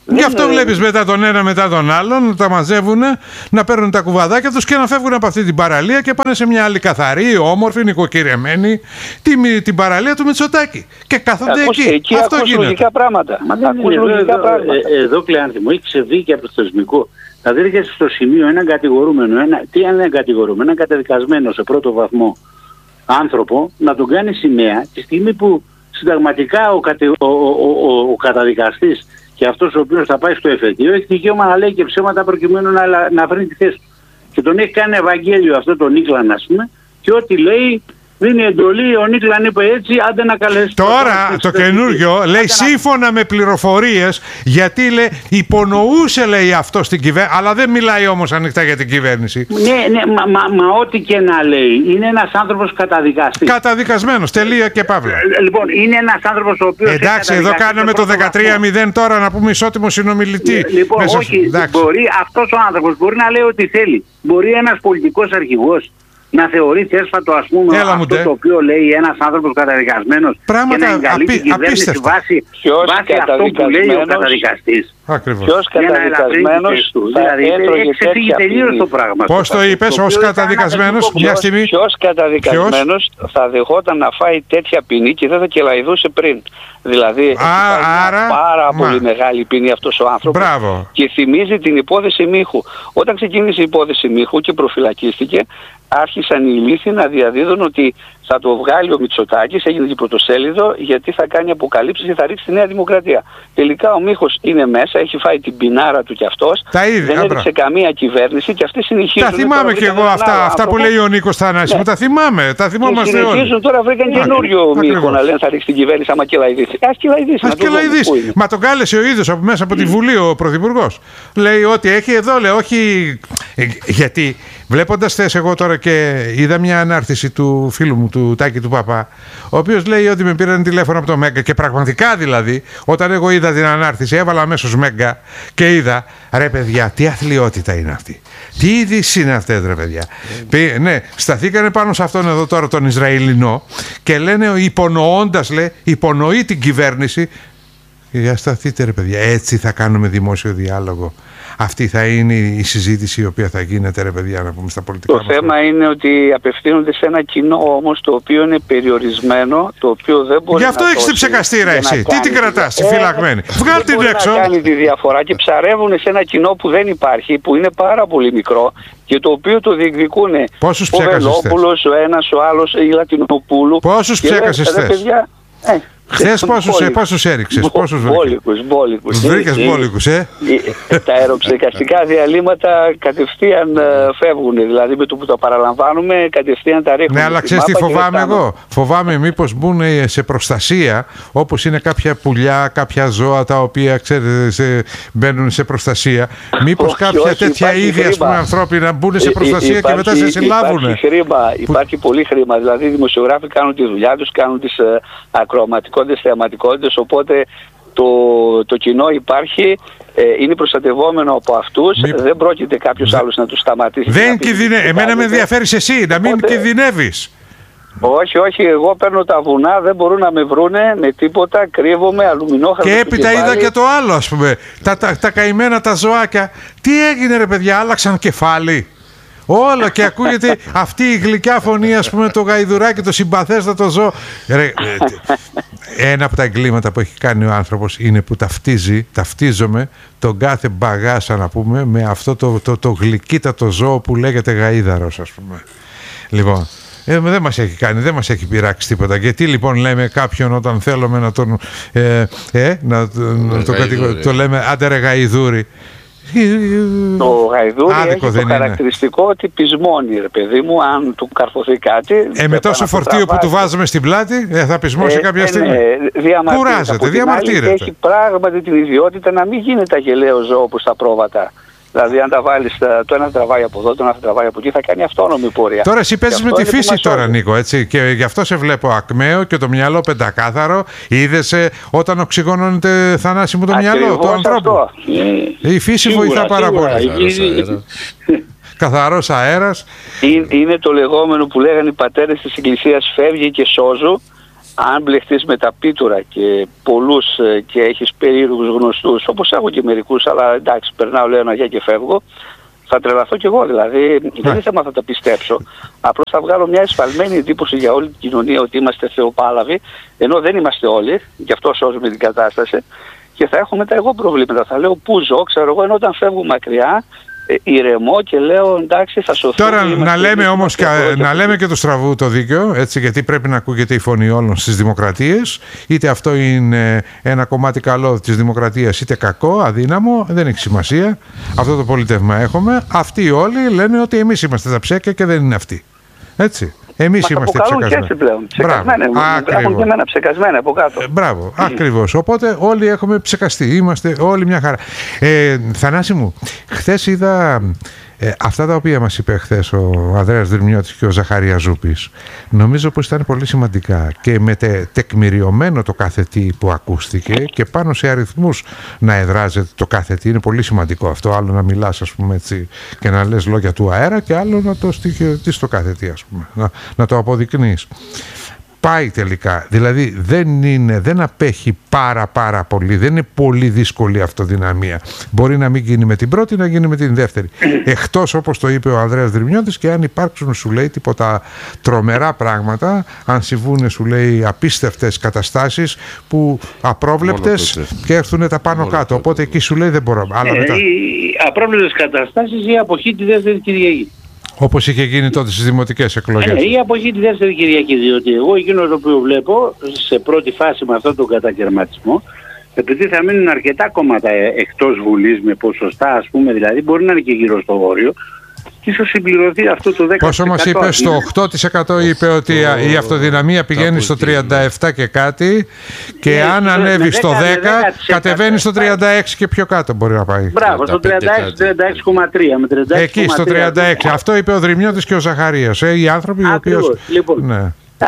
Γι' αυτό βλέπεις μετά τον ένα μετά τον άλλον να τα μαζεύουν, να παίρνουν τα κουβαδάκια τους και να φεύγουν από αυτή την παραλία και πάνε σε μια άλλη καθαρή, όμορφη, νοικοκυρεμένη, την παραλία του Μητσοτάκη. Και κάθονται εκεί. Αυτό γίνεται. Λογικά πράγματα. Εδώ, Κλεάνθη μου, έχει ξεφύγει και από το θεσμικό. Δηλαδή έρχεσαι στο σημείο έναν κατηγορούμενο, τι είναι ένα κατηγορούμενο, έναν καταδικασμένο σε πρώτο βαθμό άνθρωπο, να τον κάνει σημαία τη στιγμή που συνταγματικά ο καταδικαστής και αυτός ο οποίος θα πάει στο εφετείο έχει δικαίωμα να λέει και ψέματα προκειμένου να βρει τη θέση του. Και τον έχει κάνει Ευαγγέλιο αυτό τον Νίκλαν, ας πούμε, και ό,τι λέει δίνει εντολή, ο Νίκλαν είπε έτσι, άντε να καλέσει. Τώρα το καινούργιο λέει σύμφωνα με πληροφορίες, γιατί λέει υπονοούσε λέει αυτό στην κυβέρνηση, αλλά δεν μιλάει όμως ανοιχτά για την κυβέρνηση. Ναι, μα ό,τι και να λέει, είναι ένας άνθρωπος καταδικαστής. Καταδικασμένος, τελεία και παύλα. Λοιπόν, είναι ένας άνθρωπος ο οποίος. Εντάξει, εδώ κάναμε το 13-0 τώρα να πούμε ισότιμο συνομιλητή. Λοιπόν, όχι, μπορεί αυτός ο άνθρωπος μπορεί να λέει ό,τι θέλει. Μπορεί ένας πολιτικός αρχηγός να θεωρεί θέσφατο, ας πούμε, αυτό το οποίο λέει ένας άνθρωπος καταδικασμένος και να εγκαλεί την κυβέρνηση βάσει αυτό που λέει ο καταδικαστής. Ποιος καταδικασμένος δηλαδή έχει ξεφύγει τελείως το πράγμα. Πώς το είπες, ως καταδικασμένος, μια στιγμή. Ποιος καταδικασμένος θα δεχόταν να φάει τέτοια ποινή και δεν θα κελαϊδούσε πριν. Δηλαδή έχει πάρα πολύ μεγάλη ποινή αυτός ο άνθρωπος. Μπράβο. Και θυμίζει την υπόθεση Μίχου. Όταν ξεκίνησε η υπόθεση Μίχου και προφυλακίστηκε, άρχισαν οι ηλίθιοι να διαδίδουν ότι θα το βγάλει ο Μητσοτάκης, έγινε και πρωτοσέλιδο, γιατί θα κάνει αποκαλύψεις και θα ρίξει τη Νέα Δημοκρατία. Τελικά ο Μίχος είναι μέσα, έχει φάει την πινάρα του κι αυτός, δεν έριξε καμία κυβέρνηση και αυτοί συνεχίζουν. Τα θυμάμαι κι εγώ αυτά που λέει ο Νίκος Θανάσης, τα θυμάμαι, τα θυμόμαστε όλοι. Συνεχίζουν τώρα, βρήκαν καινούριο Μίχο να λένε θα ρίξει την κυβέρνηση άμα κελαϊδίσει. Ας κελαϊδίσει. Μα τον κάλεσε ο ίδιος μέσα από τη Βουλή ο Πρωθυπουργός. Λέει ότι έχει εδώ, λέει όχι. Γιατί βλέποντας θες εγώ τώρα και είδα μια ανάρτηση του φίλου μου, του Τάκη του Παπά, ο οποίος λέει ότι με πήραν τηλέφωνο από το Μέγκα και πραγματικά δηλαδή, όταν εγώ είδα την ανάρτηση, έβαλα αμέσως Μέγκα και είδα, ρε παιδιά, τι αθλιότητα είναι αυτή. Τι είδηση είναι αυτές, ρε παιδιά. Ναι, σταθήκανε πάνω σε αυτόν εδώ τώρα τον Ισραηλινό και λένε υπονοώντας, λέει, υπονοεί την κυβέρνηση. Για σταθείτε, ρε παιδιά, έτσι θα κάνουμε δημόσιο διάλογο. Αυτή θα είναι η συζήτηση η οποία θα γίνεται, ρε παιδιά, να πούμε στα πολιτικά. Το θέμα είναι ότι απευθύνονται σε ένα κοινό όμως το οποίο είναι περιορισμένο, το οποίο δεν μπορεί. Γι' αυτό έχεις την ψεκαστήρα εσύ. Τι την κρατάς, τη φυλακμένη. Βγάλ' την έξω. Δεν κάνει τη διαφορά και ψαρεύουν σε ένα κοινό που δεν υπάρχει, που είναι πάρα πολύ μικρό και το οποίο το διεκδικούν. Πόσους ψέκασες? Ο Βελόπουλος, ο ένας, ο άλλος, η Λατινοπούλου. Πόσους ψέκασες θες? Χθες πόσους έριξες? Μπόλικους. Βρήκες μπόλικους, Τα αεροψεκαστικά διαλύματα κατευθείαν φεύγουν. Δηλαδή με το που τα παραλαμβάνουμε κατευθείαν τα ρίχνουμε. Ναι, αλλά ξέρεις τι φοβάμαι εγώ? Φοβάμαι μήπως μπουν σε προστασία, όπως είναι κάποια πουλιά, κάποια ζώα τα οποία μπαίνουν σε προστασία. Μήπως κάποια τέτοια είδη, ας πούμε, ανθρώπινα μπουν σε προστασία και μετά σε συλλάβουν. Υπάρχει πολύ χρήμα. Δηλαδή οι δημοσιογράφοι κάνουν τη δουλειά τους, κάνουν τις ακροαματικές θεαματικότητες, οπότε το κοινό υπάρχει, είναι προστατευόμενο από αυτούς, δεν πρόκειται κάποιος άλλος να τους σταματήσει. Εμένα με ενδιαφέρεις εσύ, να μην κινδυνεύεις. Όχι, εγώ παίρνω τα βουνά, δεν μπορούν να με βρούνε με τίποτα, κρύβομαι, αλουμινόχαρτο. Και έπειτα είδα και το άλλο, ας πούμε, τα καημένα τα ζωάκια. Τι έγινε, ρε παιδιά, άλλαξαν κεφάλι. Όλα και ακούγεται αυτή η γλυκιά φωνή, ας πούμε, το γαϊδουράκι, το συμπαθέστατο ζώο. Ένα από τα εγκλήματα που έχει κάνει ο άνθρωπος είναι που ταυτίζομαι τον κάθε μπαγάσα, να πούμε, με αυτό το γλυκύτατο ζώο που λέγεται γαΐδαρος, ας πούμε. Λοιπόν, δεν μας έχει κάνει, δεν μας έχει πειράξει τίποτα. Γιατί λοιπόν λέμε κάποιον όταν θέλουμε να τον το λέμε άντε ρε γαϊδούρι? Το γαϊδούρι έχει το χαρακτηριστικό ότι πεισμώνει, ρε παιδί μου, αν του καρφωθεί κάτι. Με τόσο φορτίο που του βάζουμε στην πλάτη, θα πεισμώσει κάποια στιγμή. Κουράζεται, διαμαρτύρεται. Έχει πράγματι την ιδιότητα να μην γίνεται αγελαίο ζώο όπως τα πρόβατα. Δηλαδή, αν τα βάλεις, το ένα τραβάει από εδώ, το ένα τραβάει από εκεί, θα κάνει αυτόνομη πορεία. Τώρα, εσύ παίζεις με τη φύση τώρα, Νίκο, έτσι. Και γι' αυτό σε βλέπω ακμαίο και το μυαλό πεντακάθαρο. Είδες όταν οξυγονώνεται, Θανάση μου, το μυαλό του ανθρώπου. Η φύση βοηθά πάρα πολύ. Καθαρός αέρας. Είναι το λεγόμενο που λέγανε οι πατέρες της Εκκλησίας, φεύγει και σώζου. αν μπλεχτείς με τα πίτουρα και πολλούς και έχεις περίεργους γνωστούς, όπως έχω και μερικούς, αλλά εντάξει, περνάω, λέω ένα γεια και φεύγω, θα τρελαθώ κι εγώ. Δηλαδή δεν είναι θέμα θα τα πιστέψω. Απλώς θα βγάλω μια εσφαλμένη εντύπωση για όλη την κοινωνία ότι είμαστε θεοπάλαβοι, ενώ δεν είμαστε όλοι, γι' αυτό σώζουμε την κατάσταση. Και θα έχω μετά εγώ προβλήματα. Θα λέω πού ζω, ξέρω εγώ, ενώ όταν φεύγω μακριά, ηρεμώ και λέω εντάξει, θα σωθώ. Τώρα να λέμε όμως να λέμε και το στραβού το δίκαιο, έτσι, γιατί πρέπει να ακούγεται η φωνή όλων στις δημοκρατίες. Είτε αυτό είναι ένα κομμάτι καλό της δημοκρατίας, είτε κακό, αδύναμο, δεν έχει σημασία. Αυτό το πολίτευμα έχουμε. Αυτοί όλοι λένε ότι εμείς είμαστε τα ψέκια και δεν είναι αυτοί. Έτσι. Εμείς είμαστε ψεκασμένοι. Έχουν και εμένα ψεκασμένα από κάτω. Μπράβο, ακριβώς. Οπότε όλοι έχουμε ψεκαστεί. Είμαστε όλοι μια χαρά. Θανάση μου, χθες είδα αυτά τα οποία μας είπε χθες ο Ανδρέας Δρυμιώτης και ο Ζαχαρίας Ζούπης. Νομίζω πως ήταν πολύ σημαντικά και με τεκμηριωμένο το κάθε τι που ακούστηκε και πάνω σε αριθμούς να εδράζεται το κάθε τι. Είναι πολύ σημαντικό αυτό. Άλλο να μιλάς, ας πούμε, έτσι, και να λες λόγια του αέρα, και άλλο να το στοιχειωτείς το κάθε τι, ας πούμε, να το αποδεικνύεις. Πάει τελικά, δηλαδή δεν απέχει πάρα πολύ, δεν είναι πολύ δύσκολη αυτοδυναμία. Μπορεί να μην γίνει με την πρώτη, να γίνει με την δεύτερη. Εκτός, όπως το είπε ο Ανδρέας Δρυμιώτης, και αν υπάρξουν, σου λέει, τίποτα τρομερά πράγματα, αν συμβούν, σου λέει, απίστευτες καταστάσεις που απρόβλεπτες και έρθουν τα πάνω κάτω. Οπότε εκεί σου λέει δεν μπορώ. Οι απρόβλεπτες καταστάσεις ή αποχή τη δεύτερη Κυριακή. Όπως είχε γίνει τότε στις δημοτικές εκλογές. Ή αποχή τη δεύτερη Κυριακή, διότι εγώ εκείνο το οποίο βλέπω σε πρώτη φάση με αυτόν τον κατακαιρματισμό, επειδή θα μείνουν αρκετά κόμματα εκτός Βουλής με ποσοστά, ας πούμε, δηλαδή μπορεί να είναι και γύρω στο όριο, και ίσως συμπληρωθεί αυτό το 10%. Πόσο μας είπε, στο 8% είπε ότι η αυτοδυναμία πηγαίνει στο 37 και κάτι, και αν ανέβει στο 10 κατεβαίνει στο 36 και πιο κάτω μπορεί να πάει. Μπράβο, στο 36,3 με 36,3. Εκεί στο 36. Αυτό είπε ο Δρυμιώτης και ο Ζαχαρίας. Οι άνθρωποι οι οποίοι... Λοιπόν, ναι.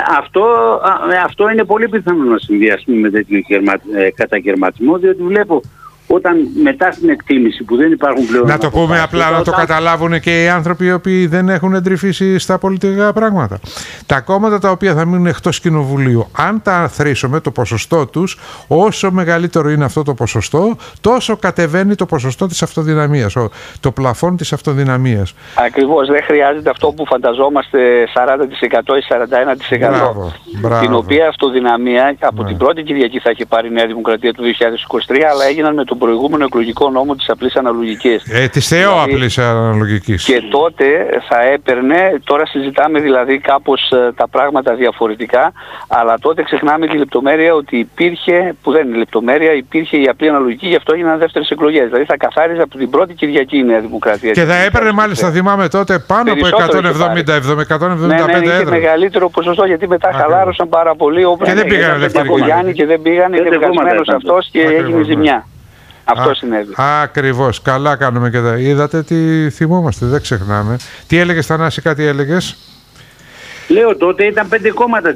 Αυτό είναι πολύ πιθανό να συνδυαστεί με τέτοιο κατακαιρματισμό, διότι βλέπω όταν μετά στην εκτίμηση που δεν υπάρχουν πλέον... Να το πούμε απλά, να το καταλάβουν και οι άνθρωποι οι οποίοι δεν έχουν εντρυφήσει στα πολιτικά πράγματα. Τα κόμματα τα οποία θα μείνουν εκτός κοινοβουλίου, αν τα αθροίσουμε το ποσοστό τους, όσο μεγαλύτερο είναι αυτό το ποσοστό, τόσο κατεβαίνει το ποσοστό της αυτοδυναμίας, το πλαφόν της αυτοδυναμίας. Ακριβώς, δεν χρειάζεται αυτό που φανταζόμαστε 40% ή 41%. Μπράβο. Την οποία αυτοδυναμία από την πρώτη Κυριακή θα είχε πάρει η Νέα Δημοκρατία του 2023, αλλά έγιναν με τον προηγούμενο εκλογικό νόμο της απλής αναλογικής. Της θεόαπλης αναλογικής. Και τότε θα έπαιρνε, τώρα συζητάμε δηλαδή κάπως τα πράγματα διαφορετικά, αλλά τότε ξεχνάμε τη λεπτομέρεια ότι υπήρχε, που δεν είναι λεπτομέρεια, υπήρχε η απλή αναλογική, γι' αυτό έγιναν δεύτερες εκλογές. Δηλαδή θα καθάριζε από την πρώτη Κυριακή η Νέα Δημοκρατία. Και θα έπαιρνε μάλιστα, θυμάμαι τότε, πάνω από 170-175 έδρας. Ναι, είχε μεγαλύτερο ποσοστό, γιατί μετά χαλάρωσαν πάρα πολύ, όπως και δεν πήγανε δεύτερη Κυριακή. Και δεν πήγανε, και βγασμένος αυτός και έγινε ζημιά. Αυτό συνέβη. Ακριβώς. Καλά κάνουμε και τα είδατε, τι θυμόμαστε, δεν ξεχνάμε. Τι έλεγες, Θανάση, κάτι έλεγες? Λέω, τότε ήταν 5 κόμματα.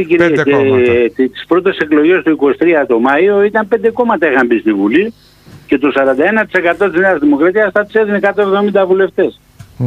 Τις πρώτες εκλογές του 23 το Μάιο ήταν 5 κόμματα είχαν μπει στη Βουλή, και το 41% της Νέας Δημοκρατίας θα τις έδινε 170 βουλευτές.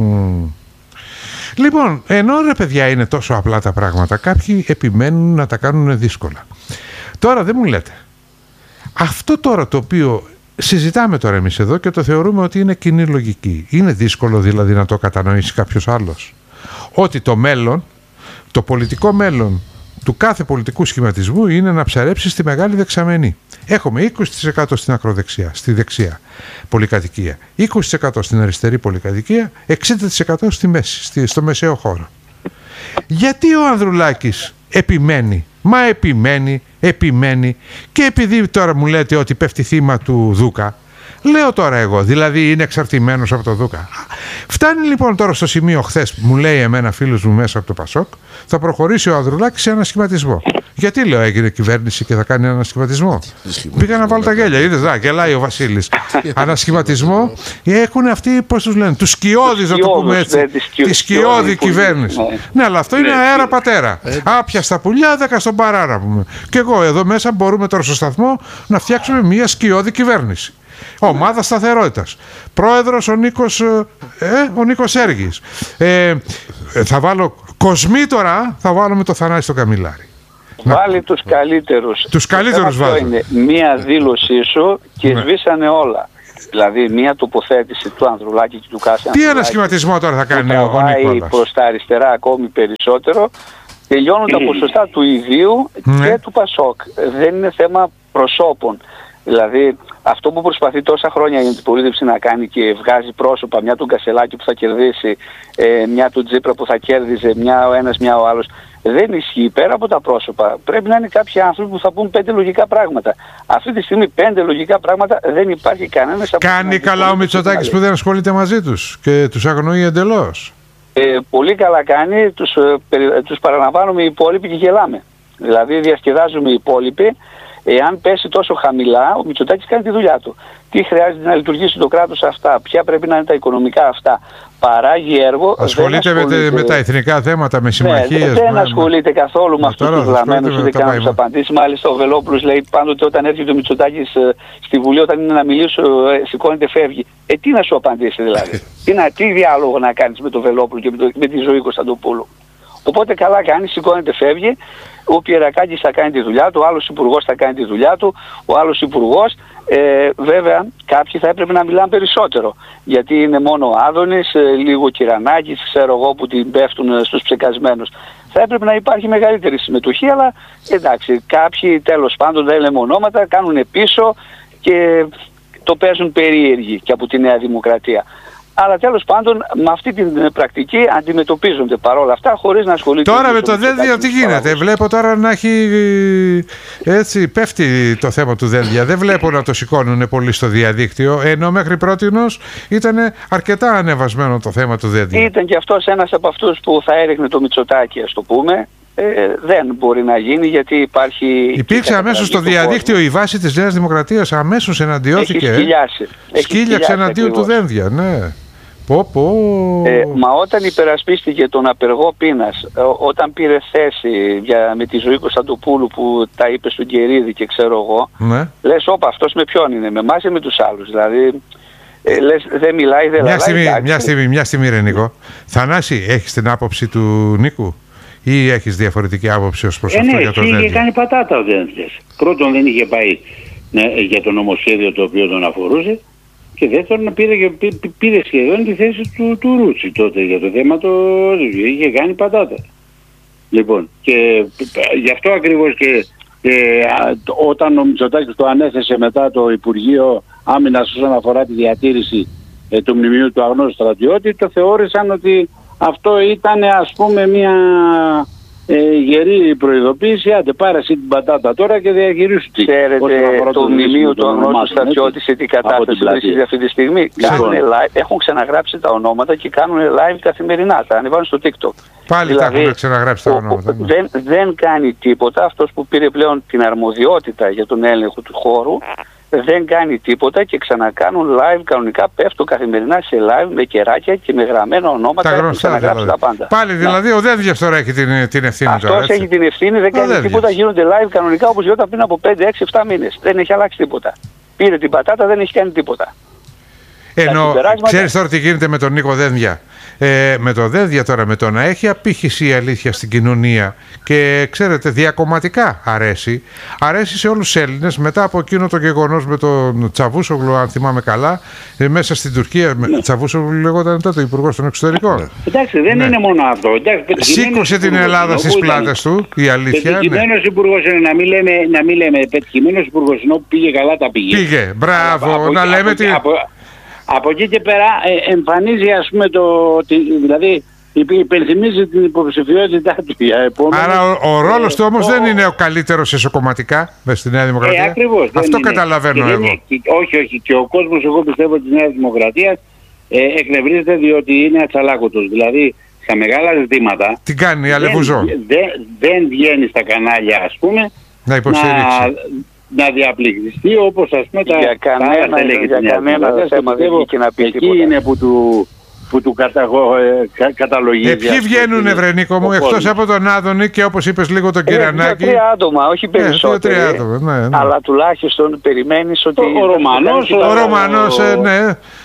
Λοιπόν, ενώ ρε παιδιά είναι τόσο απλά τα πράγματα, κάποιοι επιμένουν να τα κάνουν δύσκολα. Τώρα δεν μου λέτε, αυτό τώρα το οποίο συζητάμε τώρα εμείς εδώ και το θεωρούμε ότι είναι κοινή λογική, είναι δύσκολο δηλαδή να το κατανοήσει κάποιος άλλος? Ότι το μέλλον, το πολιτικό μέλλον του κάθε πολιτικού σχηματισμού είναι να ψαρέψει στη μεγάλη δεξαμενή. Έχουμε 20% στην ακροδεξιά, στη δεξιά πολυκατοικία, 20% στην αριστερή πολυκατοικία, 60% στη μέση, στο μεσαίο χώρο. Γιατί ο Ανδρουλάκης επιμένει? Μα επιμένει και επειδή τώρα μου λέτε ότι πέφτει θύμα του Δούκα, λέω τώρα εγώ, δηλαδή είναι εξαρτημένος από το Δούκα. Φτάνει λοιπόν τώρα στο σημείο, χθες μου λέει εμένα φίλος μου μέσα από το Πασόκ, θα προχωρήσει ο Ανδρουλάκης σε ανασχηματισμό. Γιατί λέω έγινε κυβέρνηση και θα κάνει ανασχηματισμό? Πήγα να βάλω τα γέλια, είδες, γελάει ο Βασίλης. Ανασχηματισμό έχουν αυτοί, πώς τους λένε, τους σκιώδεις, να το πούμε έτσι. Τη σκιώδη κυβέρνηση. Ναι, αλλά αυτό είναι αέρα πατέρα. Άπια στα πουλιά, 10 στον παράρα πούμε. Και εγώ εδώ μέσα μπορούμε τώρα στο σταθμό να φτιάξουμε μια σκιώδη κυβέρνηση. Ομάδα σταθερότητας. Πρόεδρος ο Νίκος Σέργης. Θα βάλω κοσμήτορα, θα βάλω με το Θανάση στο Καμιλάρι. Βάλει τους καλύτερους. Τους καλύτερους βάζει. Είναι μία δήλωσή σου και σβήσανε όλα. Δηλαδή μία τοποθέτηση του Ανδρουλάκη και του Κάση. Τι ανασχηματισμό τώρα θα κάνει ο Νικόλας? Προς τα αριστερά ακόμη περισσότερο. Τελειώνουν τα ποσοστά του ιδίου και του Πασόκ. Δεν είναι θέμα προσώπων. Δηλαδή αυτό που προσπαθεί τόσα χρόνια η αντιπολίτευση να κάνει και βγάζει πρόσωπα, μια του Κασελάκη που θα κερδίσει, μια του Τζίπρα που θα κέρδιζε, μια ο ένας, μια ο άλλος, δεν ισχύει. Πέρα από τα πρόσωπα πρέπει να είναι κάποιοι άνθρωποι που θα πούν 5 λογικά πράγματα. Αυτή τη στιγμή 5 λογικά πράγματα δεν υπάρχει κανένας. Κάνει καλά ο Μητσοτάκης που δεν ασχολείται μαζί τους και τους αγνοεί εντελώς? Πολύ καλά κάνει, τους παραλαμβάνουμε οι υπόλοιποι και γελάμε. Δηλαδή διασκεδάζουμε οι υπόλοιποι. Εάν πέσει τόσο χαμηλά, ο Μητσοτάκης κάνει τη δουλειά του. Τι χρειάζεται να λειτουργήσει το κράτος αυτά, ποια πρέπει να είναι τα οικονομικά αυτά. Παράγει έργο. Ασχολείται με τα εθνικά θέματα, με συμμαχίες. Δεν ασχολείται καθόλου με αυτούς τους βλαμμένους, ούτε καν τους απαντήσεις. Μάλιστα ο Βελόπουλος λέει πάντοτε όταν έρχεται ο Μητσοτάκης στη Βουλή, όταν είναι να μιλήσω, σηκώνεται, φεύγει. Τι να σου απαντήσει δηλαδή? Τι διάλογο να κάνεις με τον Βελόπουλο και με τη Ζωή Κωνσταντοπούλου? Οπότε καλά κάνει, σηκώνεται, φεύγει. Ο Πιερακάκης θα κάνει τη δουλειά του, ο άλλος υπουργός θα κάνει τη δουλειά του, ο άλλος υπουργός. Βέβαια κάποιοι θα έπρεπε να μιλάνε περισσότερο. Γιατί είναι μόνο ο Άδωνης, λίγο Κυρανάκης, ξέρω εγώ, που την πέφτουν στους ψεκασμένους. Θα έπρεπε να υπάρχει μεγαλύτερη συμμετοχή, αλλά εντάξει, κάποιοι τέλος πάντων δεν λέμε ονόματα, κάνουν πίσω και το παίζουν περίεργοι και από τη Νέα Δημοκρατία. Αλλά τέλος πάντων με αυτή την πρακτική αντιμετωπίζονται παρόλα αυτά χωρίς να ασχολείται. Τώρα με το Δένδια τι γίνεται? Βλέπω τώρα να έχει έτσι πέφτει το θέμα του Δένδια. Δεν βλέπω να το σηκώνουν πολύ στο διαδίκτυο, ενώ μέχρι πρότινος ήταν αρκετά ανεβασμένο το θέμα του Δένδια. Ήταν και αυτός ένας από αυτούς που θα έριχνε το Μητσοτάκη, ας το πούμε. Δεν μπορεί να γίνει γιατί υπάρχει... Υπήρξε αμέσως στο διαδίκτυο η βάση της Νέας Δημοκρατίας, αμέσως εναντιώθηκε. Σκύλιαξε εναντίον του Δένδια, ναι. Μα όταν υπερασπίστηκε τον απεργό πείνας, όταν πήρε θέση με τη Ζωή Κωνσταντοπούλου που τα είπε στον Κερίδη και ξέρω εγώ, λες όπα αυτός με ποιον είναι, με εμάς ή με τους άλλους? Δηλαδή λες δεν μιλάει, δεν λαλάει. Μια στιγμή ρε Νίκο. Θανάση, έχεις την άποψη του Νίκου ή έχεις διαφορετική άποψη ως προς αυτό για το Δένδια? Είχε κάνει πατάτα ο Δένδιας. Πρώτον δεν είχε πάει για το νομοσχέδιο το οποίο τον αφορούσε. Και δεύτερον πήρε σχεδόν τη θέση του Ρούτσι τότε για το θέμα είχε κάνει πατάτα. Λοιπόν, και γι' αυτό ακριβώς και όταν ο Μητσοτάκης το ανέθεσε μετά το Υπουργείο Άμυνας όσον αφορά τη διατήρηση του μνημείου του αγνώστου στρατιώτη, το θεώρησαν ότι αυτό ήταν ας πούμε μια γερή προειδοποίηση, άντε πάρε εσύ την πατάτα τώρα και διαχειρίσου τη. Ξέρετε το μνημείο του αγνώστου στρατιώτη σε τι κατάσταση βρίσκεται αυτή τη στιγμή? Έχουν ξαναγράψει τα ονόματα και κάνουν live καθημερινά, τα ανεβάζουν στο TikTok. Πάλι δηλαδή, τα έχουν ξαναγράψει τα ονόματα. Δεν κάνει τίποτα αυτός που πήρε πλέον την αρμοδιότητα για τον έλεγχο του χώρου. Δεν κάνει τίποτα και ξανακάνουν live κανονικά, πέφτουν καθημερινά σε live με κεράκια και με γραμμένα ονόματα. Τα γνωστά δηλαδή. Τα πάντα. Πάλι δηλαδή ο Δένδιας τώρα έχει την ευθύνη. Αυτός έχει την ευθύνη, δεν κάνει τίποτα, γίνονται live κανονικά όπως γινόταν πριν από 5, 6, 7 μήνες. Δεν έχει αλλάξει τίποτα. Πήρε την πατάτα, δεν έχει κάνει τίποτα. Ενώ ξέρεις τώρα τι γίνεται με τον Νίκο Δένδια? Με το Δένδια τώρα, με το να έχει απήχηση η αλήθεια στην κοινωνία και ξέρετε διακομματικά αρέσει σε όλους τους Έλληνες μετά από εκείνο το γεγονός με τον Τσαβούσογλου, αν θυμάμαι καλά, μέσα στην Τουρκία. Τσαβούσογλου λεγόταν τότε υπουργός των εξωτερικών. Εντάξει, δεν είναι μόνο αυτό. Σήκωσε την Ελλάδα στις πλάτες του, η αλήθεια. Πετυχημένος υπουργός είναι, να μην λέμε πετυχημένος υπουργός, ενώ πήγε καλά τα πήγε. Πήγε, μπράβο, να λέμε τι... Από εκεί και πέρα εμφανίζει ας πούμε δηλαδή υπενθυμίζει την υποψηφιότητά του για επόμενη. Άρα ο ρόλος του όμως δεν είναι ο καλύτερος εσωκομματικά μες στη Νέα Δημοκρατία. Ακριβώς. Αυτό καταλαβαίνω εγώ. Όχι. Και ο κόσμος, εγώ πιστεύω, της Νέας Δημοκρατίας εκνευρίζεται διότι είναι ατσαλάκωτος. Δηλαδή στα μεγάλα ζητήματα τι κάνει, αλεβουζό. Δεν βγαίνει στα κανάλια ας πούμε να υποστηρίξει. Να διαπληκτιστεί όπως ας πούμε για κανένα θέμα δεν βγήκε να πει τίποτα. Εκεί είναι που του καταλογίζει. Ποιοι βγαίνουν Νίκο μου, εκτός από τον Άδωνη και όπως είπες λίγο τον Κυρανάκη? 2-3 άτομα, όχι περισσότεροι. Ναι. Αλλά τουλάχιστον περιμένεις ότι... Ο Ρωμανός, ναι.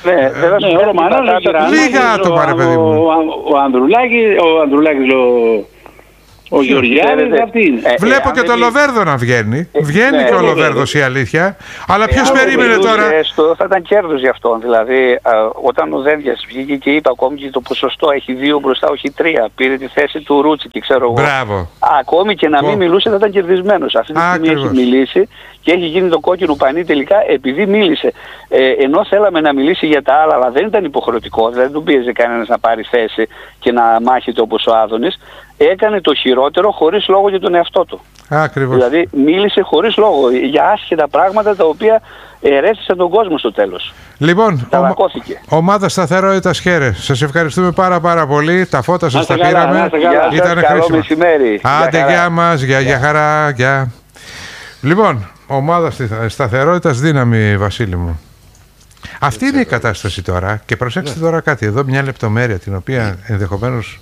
Ο Ρωμανός, λίγα άτομα ρε παιδί μου. Ο Ανδρουλάκης, Ο Γεωργιάδης αυτή είναι. Βλέπω και το Λοβέρδο να βγαίνει. Βγαίνει και ο Λοβέρδος, η αλήθεια. Αλλά ποιος περίμενε τώρα. Θα ήταν κέρδος για αυτόν. Δηλαδή, όταν ο Δένδιας βγήκε και είπε ακόμη και το ποσοστό έχει 2 μπροστά, όχι 3. Πήρε τη θέση του Ρούτσι και ξέρω εγώ. Μπράβο. Ακόμη και να μην μιλούσε θα ήταν κερδισμένος. Αυτή τη στιγμή έχει μιλήσει και έχει γίνει το κόκκινο πανί τελικά επειδή μίλησε. Ενώ θέλαμε να μιλήσει για τα άλλα, αλλά δεν ήταν υποχρεωτικό. Δηλαδή, δεν του πίεζε κανένας να πάρει θέση και να μάχεται όπως ο Άδωνης. Έκανε το χειρότερο χωρίς λόγο για τον εαυτό του. Ακριβώς. Δηλαδή μίλησε χωρίς λόγο για άσχετα πράγματα τα οποία ερέθησαν τον κόσμο στο τέλος. Λοιπόν, ομάδα σταθερότητας χαίρε. Σας ευχαριστούμε πάρα πολύ. Τα φώτα σας τα πήραμε. Ήταν χρήσιμο. Άντε, γεια μας, για χαρά, γεια. Λοιπόν, ομάδα σταθερότητας δύναμη, Βασίλη μου. Αυτή είναι η κατάσταση τώρα. Και προσέξτε τώρα κάτι. Εδώ μια λεπτομέρεια την οποία ενδεχομένως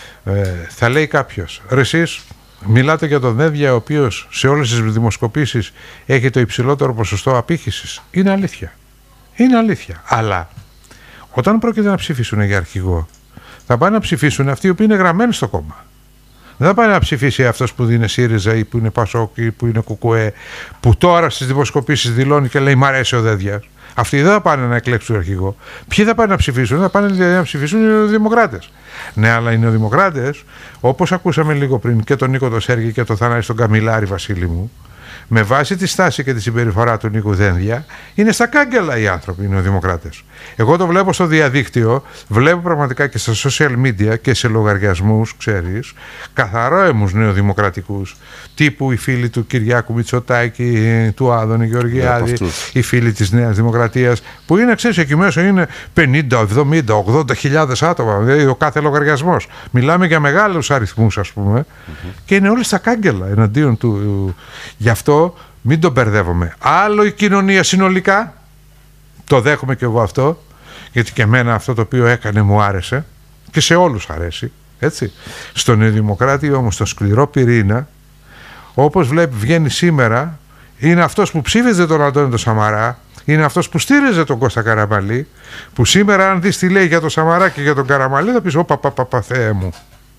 θα λέει κάποιος, ρε εσείς μιλάτε για τον Δένδια ο οποίος σε όλες τις δημοσκοπήσεις έχει το υψηλότερο ποσοστό απήχησης. Είναι αλήθεια. Είναι αλήθεια. Αλλά όταν πρόκειται να ψηφίσουν για αρχηγό, θα πάνε να ψηφίσουν αυτοί οι οποίοι είναι γραμμένοι στο κόμμα. Δεν θα πάει να ψηφίσει αυτός που είναι ΣΥΡΙΖΑ ή που είναι ΠΑΣΟΚ ή που είναι ΚΚΕ, που τώρα στις δημοσκοπήσεις δηλώνει και λέει μ' αρέσει ο Δένδιας. Αυτοί δεν θα πάνε να εκλέξουν αρχηγό. Ποιοι θα πάνε να ψηφίσουν? Θα πάνε να ψηφίσουν οι νεοδημοκράτες. Ναι, αλλά οι νεοδημοκράτες, όπως ακούσαμε λίγο πριν και τον Νίκο τον Σέργη και τον Θανάση τον Καμιλάρη, Βασίλη μου, με βάση τη στάση και τη συμπεριφορά του Νίκου Δένδια, είναι στα κάγκελα οι άνθρωποι, οι νεοδημοκράτες. Εγώ το βλέπω στο διαδίκτυο, βλέπω πραγματικά και στα social media και σε λογαριασμούς, ξέρεις, καθαρόαιμους νεοδημοκρατικούς, τύπου οι φίλοι του Κυριάκου Μητσοτάκη, του Άδωνη Γεωργιάδη, οι φίλοι της Νέας Δημοκρατίας, που είναι, ξέρεις, εκεί μέσα είναι 50, 70, 80.000 άτομα, δηλαδή ο κάθε λογαριασμός. Μιλάμε για μεγάλους αριθμούς, ας πούμε, και είναι όλοι στα κάγκελα εναντίον του. Γι' αυτό μην τον μπερδεύομαι. Άλλο η κοινωνία συνολικά, το δέχομαι και εγώ αυτό, γιατί και εμένα αυτό το οποίο έκανε μου άρεσε και σε όλους αρέσει, έτσι. Στον Νεοδημοκράτη όμως το σκληρό πυρήνα, όπως βλέπει βγαίνει σήμερα, είναι αυτός που ψήφιζε τον Αντώνη τον Σαμαρά, είναι αυτός που στήριζε τον Κώστα Καραμαλή, που σήμερα αν δεις τι λέει για τον Σαμαρά και για τον Καραμαλή θα πεις «Ωπα, Θεέ μου».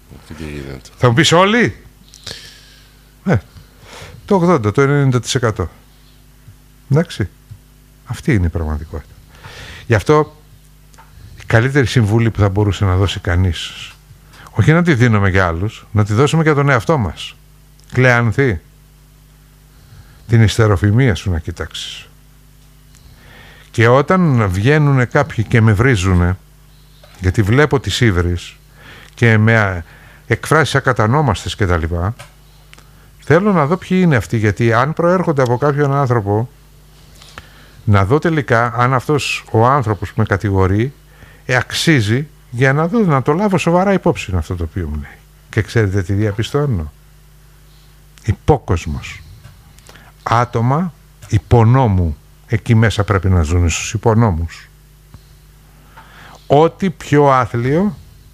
Θα μου πεις όλοι. Το 80, το 90%. Εντάξει. Αυτή είναι η πραγματικότητα. Γι' αυτό η καλύτερη συμβουλή που θα μπορούσε να δώσει κανείς, όχι να τη δίνουμε για άλλους, να τη δώσουμε για τον εαυτό μας. Κλεανθεί. Την ιστεροφημία σου να κοιτάξεις. Και όταν βγαίνουν κάποιοι και με βρίζουνε, γιατί βλέπω τις ύβρις και με εκφράσεις ακατανόμαστες κτλ., θέλω να δω ποιοι είναι αυτοί, γιατί αν προέρχονται από κάποιον άνθρωπο, να δω τελικά αν αυτός ο άνθρωπος που με κατηγορεί αξίζει, για να δω, να το λάβω σοβαρά υπόψη αυτό το οποίο μου λέει. Και ξέρετε τι διαπιστώνω? Υπόκοσμος. Άτομα υπονόμου. Εκεί μέσα πρέπει να ζουν, στους υπονόμους. Ό,τι πιο άθλιο,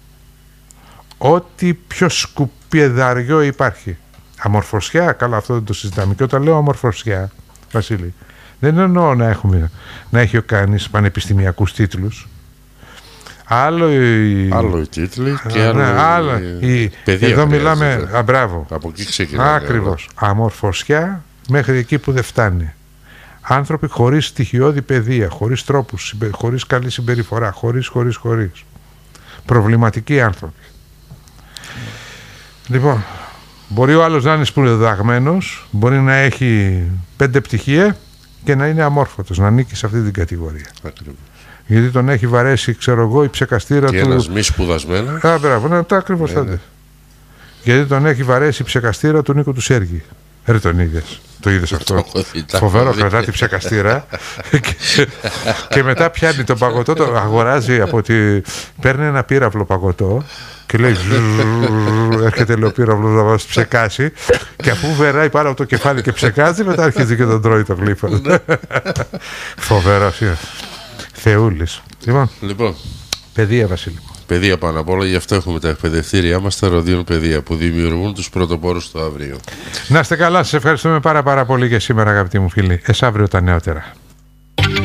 ό,τι πιο σκουπιδαριό υπάρχει. Αμορφωσιά, καλά, αυτό δεν το συζητάμε. Και όταν λέω αμορφωσιά, Βασίλη, δεν εννοώ να έχει κανείς πανεπιστημιακούς τίτλους. Άλλο οι τίτλοι και άλλο η παιδεία. Εδώ μιλάμε, μπράβο. Από εκεί ξεκινάμε. Ακριβώς. Αμορφωσιά μέχρι εκεί που δεν φτάνει. Άνθρωποι χωρίς στοιχειώδη παιδεία, χωρίς τρόπους, χωρίς καλή συμπεριφορά, χωρίς. Προβληματικοί άνθρωποι. Λοιπόν, μπορεί ο άλλος να είναι σπουδαγμένος, μπορεί να έχει 5 πτυχία και να είναι αμόρφωτος, να ανήκει σε αυτή την κατηγορία. Ακριβώς. Γιατί τον έχει βαρέσει, ξέρω εγώ, η ψεκαστήρα του. Και ένας μη σπουδασμένος. Μπράβο, ναι, τα ακριβώς τότε. Γιατί τον έχει βαρέσει η ψεκαστήρα του Νίκου του Σέργη. Ρε, τον είδες. Το είδες αυτό? Φοβερό, κρατά την ψεκαστήρα και μετά πιάνει τον παγωτό, το αγοράζει παίρνει ένα πύραυλο παγωτό και λέει έρχεται λέει ο πύραυλος να μας ψεκάσει και αφού βεράει πάνω από το κεφάλι και ψεκάζει, μετά αρχίζει και τον τρώει το γλύφο. Φοβερός είναι. Θεούλης. Λοιπόν, παιδεία, Βασίλη. Παιδεία πάνω απ' όλα, γι' αυτό έχουμε τα εκπαιδευτήριά μας, τα ροδιών παιδεία που δημιουργούν τους πρωτοπόρους του αύριο. Να είστε καλά, σας ευχαριστούμε πάρα πολύ για σήμερα, αγαπητοί μου φίλοι. Αύριο τα νεότερα.